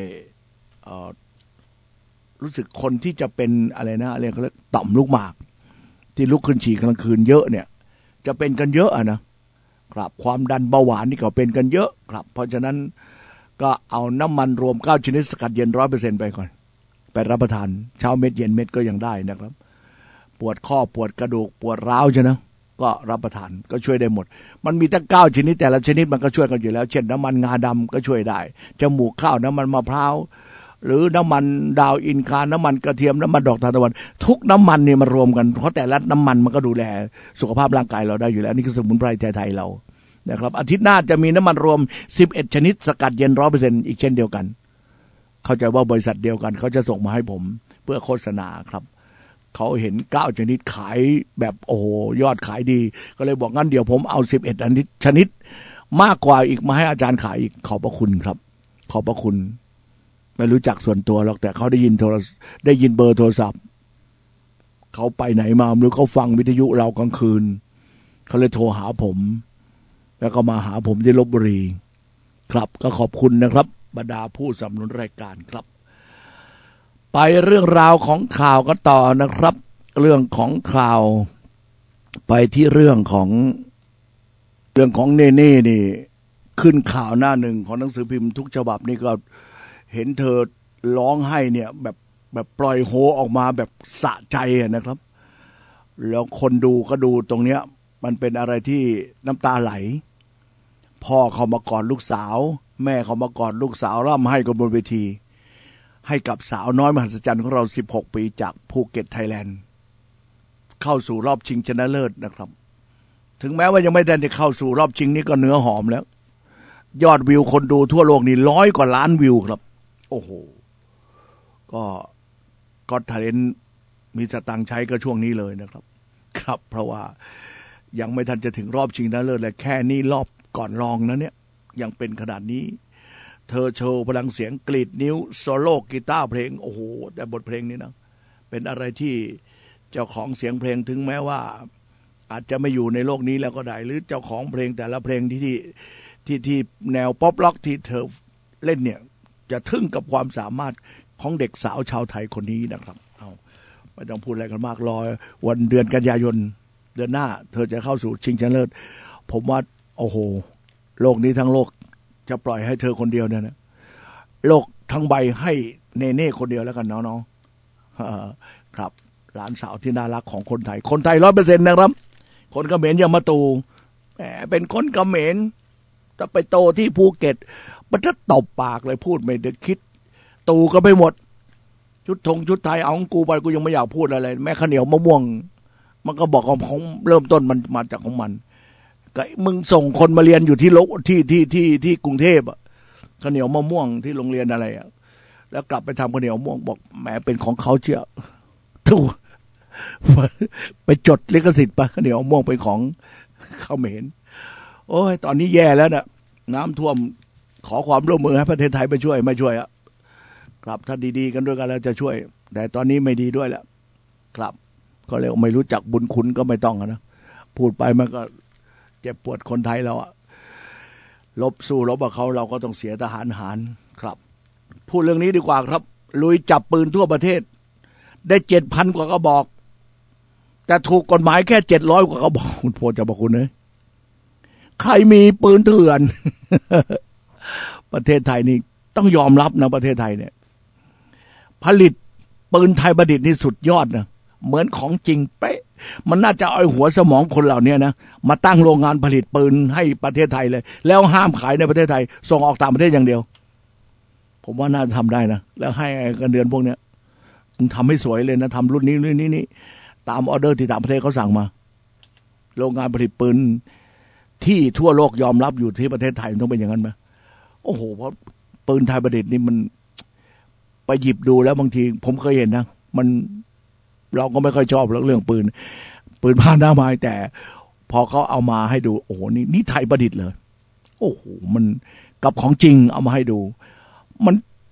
[SPEAKER 1] รู้สึกคนที่จะเป็นอะไรนะเรียกเขาเรียกต่อมลูกหมากที่ลุกขึ้นฉี่กลางคืนเยอะเนี่ยจะเป็นกันเยอะอะนะครับความดันเบาหวานนี่ก็เป็นกันเยอะครับเพราะฉะนั้นก็เอาน้ำมันรวมเก้าชนิดสกัดเย็น ร้อยเปอร์เซ็นต์ ไปก่อนไปรับประทานเช้าเม็ดเย็นเม็ดก็ยังได้นะครับปวดข้อปวดกระดูกปวดร้าวใช่นะก็รับประทานก็ช่วยได้หมดมันมีตั้งเก้าชนิดแต่ละชนิดมันก็ช่วยกันอยู่แล้วเช่นน้ำมันงาดำก็ช่วยได้จมูกข้าวน้ำมันมะพร้าวหรือน้ำมันดาวอินคาน้ำมันกระเทียมน้ำมันดอกทานตะวันทุกน้ำมันเนี่ยมารวมกันเพราะแต่ละน้ำมันมันก็ดูแลสุขภาพร่างกายเราได้อยู่แล้วนี่คือสมุนไพรไทยๆเรานะครับอาทิตย์หน้าจะมีน้ำมันรวมสิบเอ็ดชนิดสกัดเย็น ร้อยเปอร์เซ็นต์ อีกเช่นเดียวกันเข้าใจว่าบริษัทเดียวกันเขาจะส่งมาให้ผมเพื่อโฆษณาครับเขาเห็นเก้าชนิดขายแบบโอ้โหยอดขายดีก็เลยบอกงั้นเดี๋ยวผมเอาสิบเอ็ดชนิดชนิดมากกว่าอีกมาให้อาจารย์ขายอีกขอบพระคุณครับขอบพระคุณไม่รู้จักส่วนตัวหรอกแต่เขาได้ยินโทรได้ยินเบอร์โทรศัพท์เขาไปไหนมาหรือเขาฟังวิทยุเรากลางคืนเขาเลยโทรหาผมแล้วก็มาหาผมที่ลพบุรีครับก็ขอบคุณนะครับบรรดาผู้สนับสนุนรายการครับไปเรื่องราวของข่าวกันต่อนะครับเรื่องของข่าวไปที่เรื่องของเรื่องของเนเน่นี่ขึ้นข่าวหน้าหนึ่งของหนังสือพิมพ์ทุกฉบับนี่ก็เห็นเธอร้องไห้เนี่ยแบบแบบปล่อยโฮออกมาแบบสะใจนะครับแล้วคนดูก็ดูตรงเนี้ยมันเป็นอะไรที่น้ำตาไหลพ่อเขามากอดลูกสาวแม่เขามากอดลูกสาวร่ำให้กันบนเวทีให้กับสาวน้อยมหัศจรรย์ของเราสิบหกปีจากภูเก็ตไทยแลนด์เข้าสู่รอบชิงชนะเลิศนะครับถึงแม้ว่ายังไม่ได้เข้าสู่รอบชิงนี่ก็เนื้อหอมแล้วยอดวิวคนดูทั่วโลกนี่ร้อยกว่าล้านวิวครับโอ้โหก็ก็ทาเลนต์มีสตังค์ใช้ก็ช่วงนี้เลยนะครับครับเพราะว่ายังไม่ทันจะถึงรอบชิงชนะเลิศเลยแค่นี้รอบก่อนรองนะเนี่ยยังเป็นขนาดนี้เธอโชว์พลังเสียงกรีดนิ้วโซโล่กีตาร์เพลงโอ้โหแต่บทเพลงนี้นะเป็นอะไรที่เจ้าของเสียงเพลงถึงแม้ว่าอาจจะไม่อยู่ในโลกนี้แล้วก็ได้หรือเจ้าของเพลงแต่ละเพลงที่ที่ที่ที่แนวป๊อปร็อกที่เธอเล่นเนี่ยจะทึ่งกับความสามารถของเด็กสาวชาวไทยคนนี้นะครับเอาไม่ต้องพูดอะไรกันมากรอวันเดือนกันยายนเดือนหน้าเธอจะเข้าสู่ชิงชนะเลิศผมว่าโอ้โหโลกนี้ทั้งโลกจะปล่อยให้เธอคนเดียวเนี่ยนะโลกทั้งใบให้เนเน่คนเดียวแล้วกันเนาะๆครับหลานสาวที่น่ารักของคนไทยคนไทย ร้อยเปอร์เซ็นต์ นะครับคนเขมรอย่ามาตูแหมเป็นคนเขมรจะไปโตที่ภูเก็ตมันจะตบปากเลยพูดไม่ได้คิดตูก็ไปหมดชุดธงชุดไทยเอาของกูไปกูยังไม่อยากพูดอะไรแม่ข้าวเหนียวมะม่วงมันก็บอกของเริ่มต้นมันมาจากของมันก็มึงส่งคนมาเรียนอยู่ที่โลที่ที่ที่ที่กรุงเทพอ่ะข้าวเหนียวมะม่วงที่โรงเรียนอะไรอ่ะแล้วกลับไปทำข้าวเหนียวมะม่วงบอกแหมเป็นของเขาเชียวถูกไปจดลิขสิทธิ์ปะข้าวเหนียวมะม่วงเป็นของเขมรโอ้ยตอนนี้แย่แล้วนะน้ำท่วมขอความร่วมมือให้ประเทศไทยไปช่วยไม่ช่วยอ่ะครับถ้าดีๆกันด้วยกันแล้วจะช่วยแต่ตอนนี้ไม่ดีด้วยแล้วครับก็เลยไม่รู้จักบุญคุณก็ไม่ต้องนะพูดไปมันก็เจ็บปวดคนไทยเราอะลบสู้รบกับเขาเราก็ต้องเสียทหารหารครับพูดเรื่องนี้ดีกว่าครับลุยจับปืนทั่วประเทศได้เจ็ดพันกว่ากระบอกแต่ถูกกฎหมายแค่เจ็ดร้อยกว่ากระบอกคุณโพจะบอกคุณเลยใครมีปืนเถื่อน ประเทศไทยนี่ต้องยอมรับนะประเทศไทยเนี่ยผลิตปืนไทยประดิษฐ์นี่สุดยอดนะเหมือนของจริงเป๊ะมันน่าจะเอาหัวสมองคนเหล่านี้นะมาตั้งโรงงานผลิตปืนให้ประเทศไทยเลยแล้วห้ามขายในประเทศไทยส่งออกต่างประเทศอย่างเดียวผมว่าน่าจะทำได้นะแล้วให้เงินเดือนพวกเนี้ยทำให้สวยเลยนะทำรุ่นนี้รุ่นนี้นี่ตามออเดอร์ที่ต่างประเทศเขาสั่งมาโรงงานผลิตปืนที่ทั่วโลกยอมรับอยู่ที่ประเทศไทยต้องเป็นอย่างนั้นไหมโอ้โหเพราะปืนไทยประดิษฐ์นี่มันไปหยิบดูแล้วบางทีผมเคยเห็นนะมันเราก็ไม่ค่อยชอบเรื่องปืนปืนผ้าหน้าไม้แต่พอเขาเอามาให้ดูโอ้โหนี่นี่ไทยประดิษฐ์เลยโอ้โหมันกับของจริงเอามาให้ดูมัน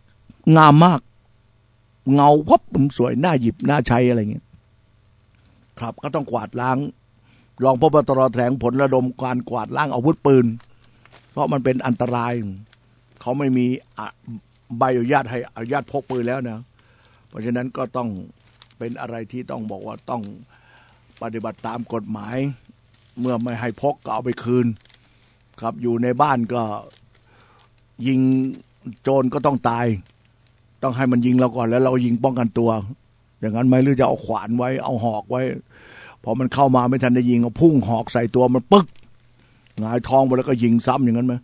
[SPEAKER 1] งามมากเงาวับสวยน่าหยิบน่าใช้อะไรเงี้ยครับก็ต้องกวาดล้างรองพบตรแถลงผลระดมการกวาดล้างอาวุธปืนเพราะมันเป็นอันตรายเขาไม่มีใบอนุญาตให้อนุญาตพกปืนแล้วนะเพราะฉะนั้นก็ต้องเป็นอะไรที่ต้องบอกว่าต้องปฏิบัติตามกฎหมายเมื่อไม่ให้พกก็เอาไปคืนครับอยู่ในบ้านก็ยิงโจรก็ต้องตายต้องให้มันยิงเราก่อนแล้วเรายิงป้องกันตัวอย่างนั้นไหมหรือจะเอาขวานไว้เอาหอกไว้พอมันเข้ามาไม่ทันได้ยิงเอาพุ่งหอกใส่ตัวมันปึ๊กหงายท้องไปแล้วก็ยิงซ้ำอย่างนั้นไหม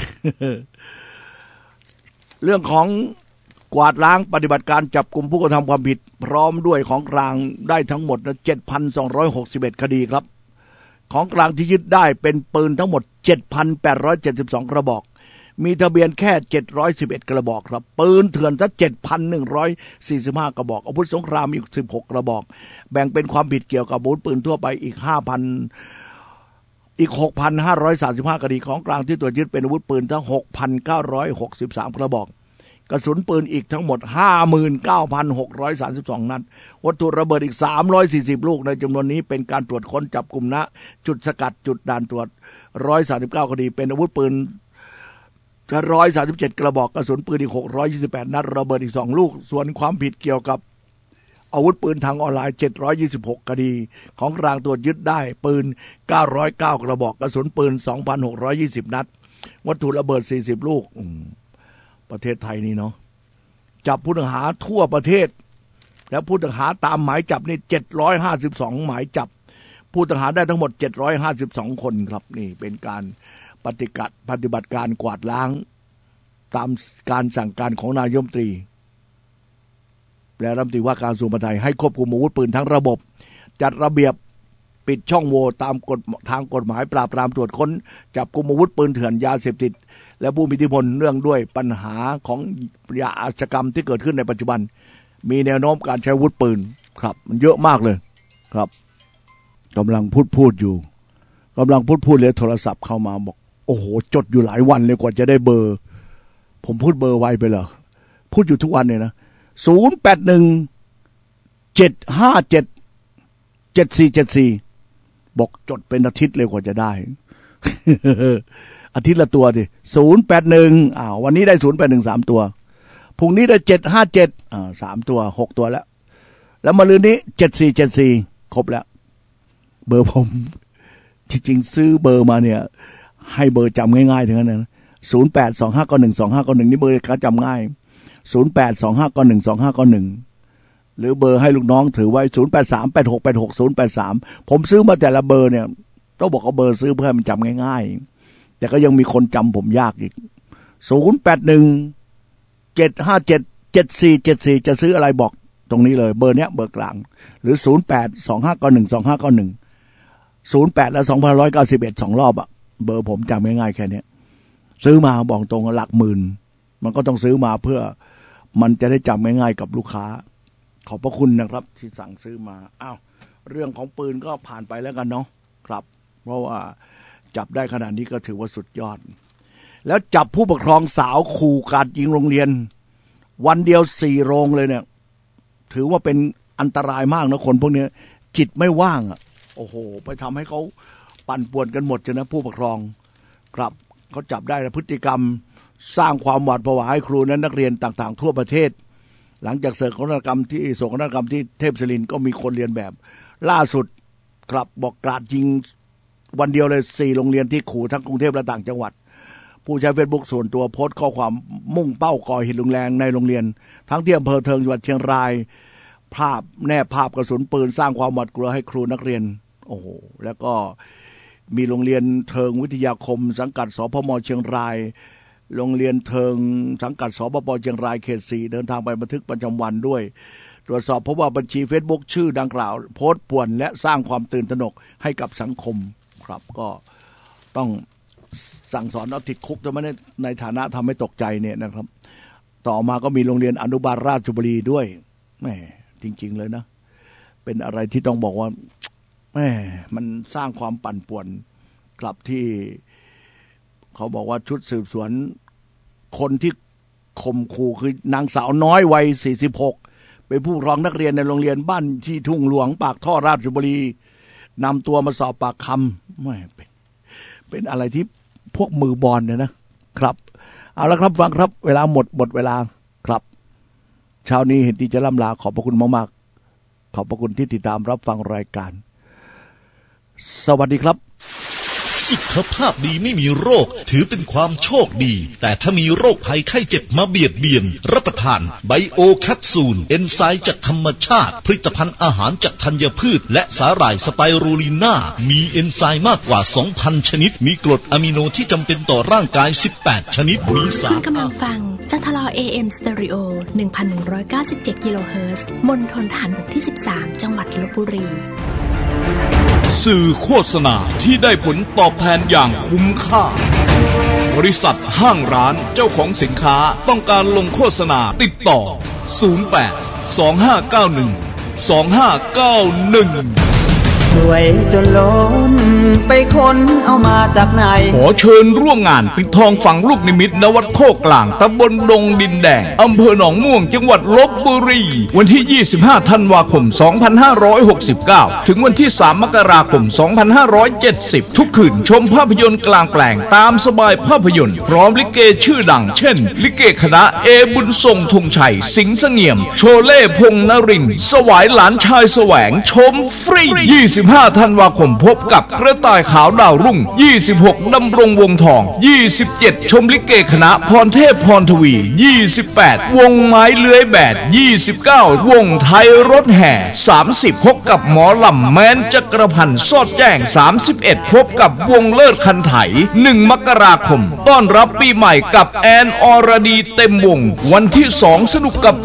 [SPEAKER 1] เรื่องของกวาดล้างปฏิบัติการจับกลุ่มผู้กระทำความผิดพร้อมด้วยของกลางได้ทั้งหมด เจ็ดพันสองร้อยหกสิบเอ็ด คดีครับของกลางที่ยึดได้เป็นปืนทั้งหมด เจ็ดพันแปดร้อยเจ็ดสิบสอง กระบอกมีทะเบียนแค่เจ็ดร้อยสิบเอ็ดกระบอกครับปืนเถื่อนซะ เจ็ดพันหนึ่งร้อยสี่สิบห้า กระบอกอาวุธสงครามอีกสิบหกกระบอกแบ่งเป็นความผิดเกี่ยวกับอาวุธปืนทั่วไปอีก ห้าพัน อีก หกพันห้าร้อยสามสิบห้า คดีของกลางที่ตรวจยึดเป็นอาวุธปืนทั้ง หกพันเก้าร้อยหกสิบสาม กระบอกกระสุนปืนอีกทั้งหมด ห้าหมื่นเก้าพันหกร้อยสามสิบสอง นัดวัตถุระเบิดอีกสามร้อยสี่สิบลูกในจำนวนนี้เป็นการตรวจค้นจับกลุ่มณจุดสกัดจุดด่านตรวจหนึ่งร้อยสามสิบเก้าคดีเป็นอาวุธปืนหนึ่งร้อยสามสิบเจ็ด กระบอกกระสุนปืนอีกหกร้อยยี่สิบแปดนัดระเบิดอีกสองลูกส่วนความผิดเกี่ยวกับอาวุธปืนทางออนไลน์เจ็ดร้อยยี่สิบหกคดีของกลางตรวจยึดได้ปืนเก้าร้อยเก้ากระบอกกระสุนปืน สองพันหกร้อยยี่สิบ นัดวัตถุระเบิดสี่สิบลูกประเทศไทยนี่เนาะจับผู้ต้องหาทั่วประเทศแล้วผู้ต้องหาตามหมายจับนี่เจ็ดร้อยห้าสิบสองหมายจับผู้ต้องหาได้ทั้งหมดเจ็ดร้อยห้าสิบสองคนครับนี่เป็นการปฏิกัดปฏิบัติการกวาดล้างตามการสั่งการของนายกรัฐมนตรีและรัฐมนตรีว่าการกระทรวงมหาดไทยให้ควบคุมอาวุธปืนทั้งระบบจัดระเบียบปิดช่องโหว่ตามกฎทางกฎหมายปราบปรามตรวจค้นจับกุมอาวุธปืนเถื่อนยาเสพติดและผู้มีอิทธิพลเนื่องด้วยปัญหาของยาอาชญากรรมที่เกิดขึ้นในปัจจุบันมีแนวโน้มการใช้อาวุธปืนครับมันเยอะมากเลยครับกำลังพูดพูดอยู่กำลังพูดพูดเลยโทรศัพท์เข้ามาบอกโอ้โหจดอยู่หลายวันเลยกว่าจะได้เบอร์ผมพูดเบอร์ไวไปเหรอพูดอยู่ทุกวันเลยนะศูนย์ แปด หนึ่ง เจ็ด ห้า เจ็ด เจ็ด สี่ เจ็ด สี่บอกจดเป็นอาทิตย์เลยกว่าจะได้ อาทิตย์ละตัวดิศูนย์ แปด หนึ่งอ้าววันนี้ได้ศูนย์ แปด หนึ่ง สามตัวพรุ่งนี้ได้เจ็ด ห้า เจ็ดอ่าสามตัวหกตัวแล้วแล้วมะรืนนี้เจ็ด สี่ เจ็ด สี่ครบแล้วเบอร์ผมจริงๆซื้อเบอร์มาเนี่ยให้เบอร์จำง่ายๆทั้งนั้นนะศูนย์ แปด สอง ห้า เก้า หนึ่ง สอง ห้า เก้า หนึ่งนี่เบอร์เขาจำง่ายศูนย์ แปด สอง ห้า เก้า หนึ่ง สอง ห้า เก้า หนึ่งหรือเบอร์ให้ลูกน้องถือไว้ศูนย์ แปด สาม แปด หก แปด หก ศูนย์ แปด สามผมซื้อมาแต่ละเบอร์เนี่ยต้องบอกว่าเบอร์ซื้อเพื่อให้มันจำง่ายๆแต่ก็ยังมีคนจำผมยากอีกศูนย์ แปด หนึ่ง เจ็ด ห้า เจ็ด เจ็ด สี่ เจ็ด สี่จะซื้ออะไรบอกตรงนี้เลยเบอร์เนี้ยเบอร์กลางหรือศูนย์ แปด สอง ห้า เก้า หนึ่ง สอง ห้า เก้า หนึ่ง ศูนย์ แปด และ สองพันหนึ่งร้อยเก้าสิบเอ็ด สองรอบอะเบอร์ผมจำง่ายๆแค่นี้ซื้อมาบอกตรงหลักหมื่นมันก็ต้องซื้อมาเพื่อมันจะได้จำง่ายๆกับลูกค้าขอบพระคุณนะครับที่สั่งซื้อมาอ้าวเรื่องของปืนก็ผ่านไปแล้วกันเนาะครับเพราะว่าจับได้ขนาดนี้ก็ถือว่าสุดยอดแล้วจับผู้ปกครองสาวขู่การยิงโรงเรียนวันเดียวสี่โรงเลยเนี่ยถือว่าเป็นอันตรายมากนะคนพวกนี้จิตไม่ว่างอ่ะโอ้โหไปทำให้เขาปั่นป่วนกันหมดจนนะผู้ปกครองครับเขาจับได้พฤติกรรมสร้างความหวาดผวาให้ครูและนักเรียนต่างๆทั่วประเทศหลังจากเสกนาฏกรรมที่โศกนาฏกรรมที่เทพศิรินทร์ก็มีคนเรียนแบบล่าสุดครับบอกกราดยิงวันเดียวเลยสี่โรงเรียนที่ขู่ทั้งกรุงเทพและต่างจังหวัดผู้ใช้เฟซบุ๊กส่วนตัวโพสต์ข้อความมุ่งเป้าก่อเหตุรุนแรงในโรงเรียนทั้งที่อำเภอเทิงจังหวัดเชียงรายภาพแนบภาพกระสุนปืนสร้างความหวาดกลัวให้ครูนักเรียนโอ้โหแล้วก็มีโรงเรียนเทิงวิทยาคมสังกัดสพมเชียงรายโรงเรียนเทิงสังกัดสปปเชียงรายเขตสี่เดินทางไปบันทึกประจำวันด้วยตรวจสอบพบว่าบัญชี Facebook ชื่อดังกล่าวโพสต์ป่วนและสร้างความตื่นตระหนกให้กับสังคมครับก็ต้องสั่งสอนเอาติดคุกแต่ไม่ได้ในฐานะทำให้ตกใจเนี่ยนะครับต่อมาก็มีโรงเรียนอนุบาลราชบุรีด้วยแหมจริงๆเลยนะเป็นอะไรที่ต้องบอกว่าแหมมันสร้างความปั่นป่วนกลับที่เขาบอกว่าชุดสืบสวนคนที่ข่มขู่คือนางสาวน้อยวัยสี่สิบหกเป็นผู้ปกครองนักเรียนในโรงเรียนบ้านที่ทุ่งหลวงปากท่อราชบุรีนำตัวมาสอบปากคำไม่เป็นเป็นอะไรที่พวกมือบอลเนี่ยนะครับเอาละครับฟังครับเวลาหมดหมดเวลาครับเช้านี้เห็นที่จะล่ำลาขอบพระคุณมากๆขอบพระคุณที่ติดตามรับฟังรายการสวัสดีครับ
[SPEAKER 8] สุขภาพดีไม่มีโรคถือเป็นความโชคดีแต่ถ้ามีโรคภัยไข้เจ็บมาเบียดเบียนรับประทานไบโอแคปซูลเอนไซม์จากธรรมชาติผลิตภัณฑ์อาหารจากธัญพืชและสาหร่ายสไปรูลิน่ามีเอนไซม์มากกว่า สองพัน ชนิดมีกรดอะมิโนที่จำเป็นต่อร่างกายสิบแปดชนิดมีสารคุณ
[SPEAKER 9] กำลังฟังจันทรา เอ เอ็ม Stereo หนึ่งพันหนึ่งร้อยเก้าสิบเจ็ด กิโลเฮิรตซ์มณฑลทหารบกที่สิบสามจังหวัดลพบุรี
[SPEAKER 10] สื่อโฆษณาที่ได้ผลตอบแทนอย่างคุ้มค่าบริษัทห้างร้านเจ้าของสินค้าต้องการลงโฆษณาติดต่อศูนย์ แปด สอง ห้า เก้า หนึ่ง สอง ห้า เก้า หนึ่ง
[SPEAKER 11] สวยจนล้นไปค้นเอามาจากไหน
[SPEAKER 10] ขอเชิญร่วมงานปิดทองฝังลูกนิมิตณวัดโคกลางตำบลดงดินแดงอำเภอหนองม่วงจังหวัดลพบุรีวันที่ยี่สิบห้าธันวาคมสองพันห้าร้อยหกสิบเก้าถึงวันที่สามมกราคมสองพันห้าร้อยเจ็ดสิบทุกคืนชมภาพยนตร์กลางแปลงตามสบายภาพยนตร์พร้อมลิเกชื่อดังเช่นลิเกคณะเอบุญทรงธงชัยสิงห์เสงี่ยมโชเล่พงษ์นรินทร์สวายหลานชายแสวงชมฟรียี่สิบห้าธันวาคมพบกับกระต่ายขาวดาวรุ่งยี่สิบหกดำรงวงทองยี่สิบเจ็ดชมลิเกคณะพรเทพพรทวียี่สิบแปดวงไม้เลื้อยแบดยี่สิบเก้าวงไทยรถแห่สามสิบพบกับหมอลำแม้นจักรพันธ์สอดแจ้งสามสิบเอ็ดพบกับวงเลิศคันไถหนึ่งมกราคมต้อนรับปีใหม่กับแอนอรดีเต็มวงวันที่สองสนุกกับ